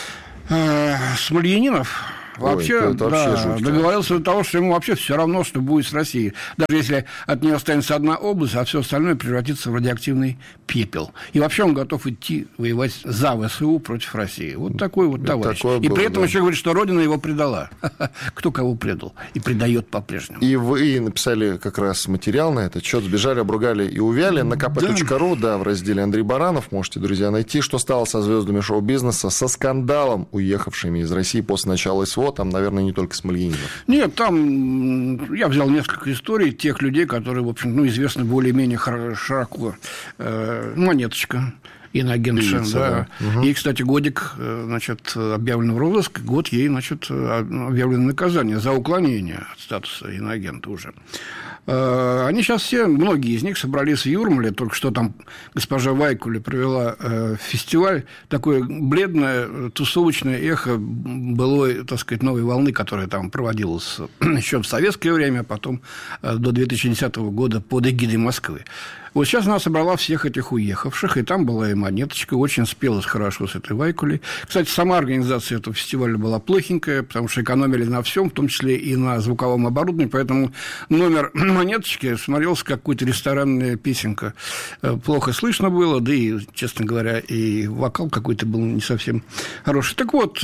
Смольянинов, вообще, Ой, да, вообще договорился до того, что ему вообще все равно, что будет с Россией. Даже если от нее останется одна область, а все остальное превратится в радиоактивный пепел. И вообще он готов идти воевать за ВСУ против России. Вот такой вот товарищ. Такое и было, при этом да. еще говорит, что Родина его предала. Кто кого предал? И предает по-прежнему. И вы написали как раз материал на этот счет. Сбежали, обругали и увяли. На ка пэ точка ру, да. да, в разделе Андрей Баранов. Можете, друзья, найти, что стало со звездами шоу-бизнеса, со скандалом, уехавшими из России после начала СВО. Там, наверное, не только Смольянинов. Нет, там я взял несколько историй тех людей, которые, в общем, ну, известны более-менее широко. Э, Монеточка, иноагентша, Лица, да. да. Угу. Ей, кстати, годик, значит, объявлен в розыск, год ей, значит, объявлено наказание за уклонение от статуса иноагента уже. Они сейчас все, многие из них собрались в Юрмале, только что там госпожа Вайкуле провела фестиваль, такое бледное тусовочное эхо былой, так сказать, новой волны, которая там проводилась еще в советское время, а потом до две тысячи десятого года под эгидой Москвы. Вот сейчас она собрала всех этих уехавших, и там была и Монеточка, очень спелась хорошо с этой Вайкулей. Кстати, сама организация этого фестиваля была плохенькая, потому что экономили на всем, в том числе и на звуковом оборудовании, поэтому номер Монеточки смотрелся как какая-то ресторанная песенка. Плохо слышно было, да и, честно говоря, и вокал какой-то был не совсем хороший. Так вот,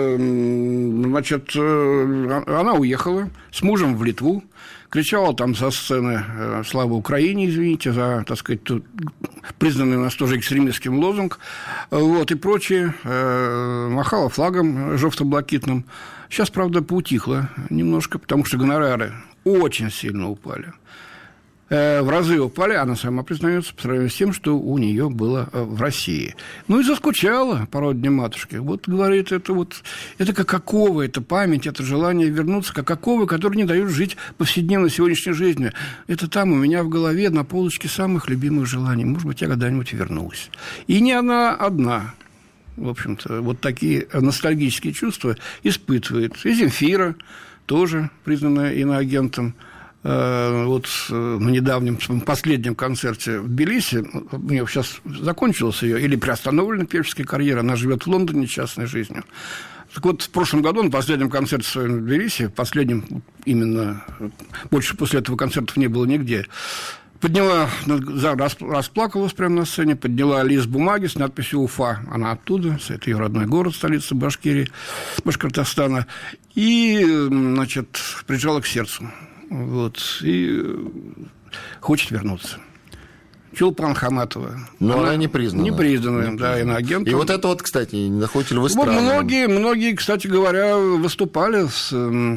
значит, она уехала с мужем в Литву, кричала там со сцены «Слава Украине», извините, за, так сказать, признанный у нас тоже экстремистским лозунг, вот, и прочее, махала флагом жовто-блакитным. Сейчас, правда, поутихло немножко, потому что гонорары очень сильно упали. В разы упали, она сама признается, по сравнению с тем, что у нее было в России. Ну и заскучала по родине матушки. Вот, говорит, это вот, это как оковы, это память, это желание вернуться, как оковы, которые не дают жить повседневной сегодняшней жизнью. Это там у меня в голове на полочке самых любимых желаний. Может быть, я когда-нибудь вернусь. И не она одна. В общем-то, вот такие ностальгические чувства испытывает. И Земфира, тоже признанная иноагентом. Вот на недавнем последнем концерте в Тбилиси, у нее сейчас закончилась ее или приостановлена певческая карьера, она живет в Лондоне частной жизнью. Так вот, в прошлом году на последнем концерте в своем Тбилиси, последнем именно, больше после этого концертов не было нигде, подняла, расплакалась прямо на сцене, подняла лист бумаги с надписью «Уфа». Она оттуда, это ее родной город, столица Башкирии, Башкортостана. И, значит, прижала к сердцу. Вот. И хочет вернуться. Чулпан Хаматова. Но она, она не признана. Не признана, не да, иноагентом. И вот это вот, кстати, не находите ли вы странным? Вот многие, многие, кстати говоря, выступали с...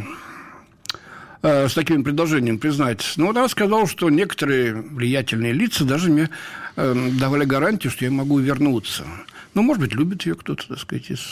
с таким предложением признать. Но вот она сказала, что некоторые влиятельные лица даже мне э, давали гарантию, что я могу вернуться. Ну, может быть, любит ее кто-то, так сказать, из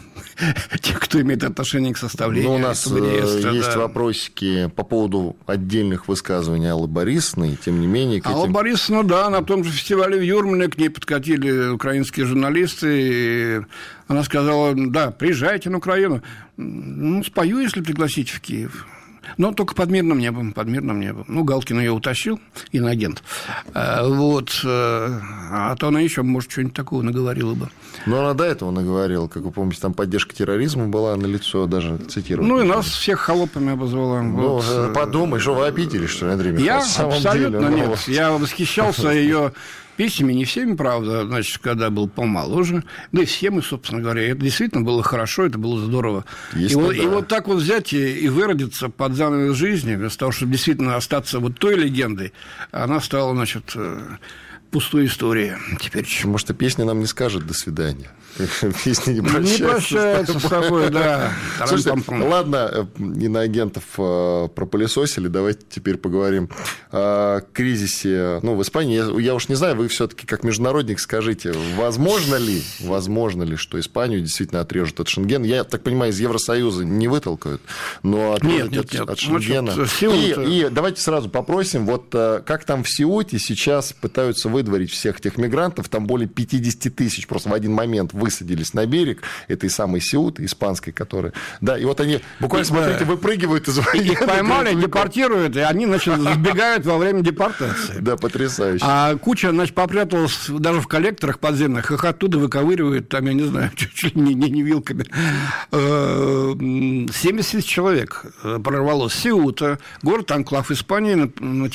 тех, кто имеет отношение к составлению. Ну, у нас реестра, есть да. вопросики по поводу отдельных высказываний Аллы Борисовны, тем не менее... К Алла этим... Борисовна, да, на том же фестивале в Юрмале к ней подкатили украинские журналисты, и она сказала, да, приезжайте на Украину, ну, спою, если пригласите в Киев. Но только под мирным небом, под мирным небом. Ну, Галкин ее утащил, иноагент. Вот. А то она еще, может, что-нибудь такого наговорила бы. Но она до этого наговорила, как вы помните, там поддержка терроризма была налицо, даже цитировать. Ну, и нас всех холопами обозвала. Ну, вот. Подумай, что вы обидели, что ли, Андрей Михайлович? Я абсолютно деле, нет. Я восхищался ее песнями, не всеми, правда, значит, когда был помоложе, да и все мы, собственно говоря, это действительно было хорошо, это было здорово. И вот, да. и вот так вот взять и, и выродиться под занавес жизни, вместо того, чтобы действительно остаться вот той легендой, она стала, значит, пустой историей теперь. Может, и песня нам не скажет «до свидания». Песня не прощается. Не прощается с тобой, да. Слушайте, ладно, иноагентов пропылесосили, давайте теперь поговорим о кризисе. Ну, в Испании, я, я уж не знаю, вы все-таки как международник скажите, возможно ли, возможно ли, что Испанию действительно отрежут от Шенгена? Я так понимаю, из Евросоюза не вытолкают, но отрежут нет, нет, от, нет. от Шенгена. Ну, и, и давайте сразу попросим, вот как там в Сеуте сейчас пытаются выдворить всех этих мигрантов, там более пятьдесят тысяч просто в один момент высадились на берег этой самой Сеуты, испанской, которая... Да, и вот они буквально, смотрите, выпрыгивают из военных. Их поймали, депортируют, и они, значит, сбегают во время депортации. Да, потрясающе. А куча, значит, попряталась даже в коллекторах подземных, их оттуда выковыривают, там, я не знаю, чуть ли не, не, не вилками. семьдесят тысяч человек прорвалось. Сеута, город-анклав Испании, на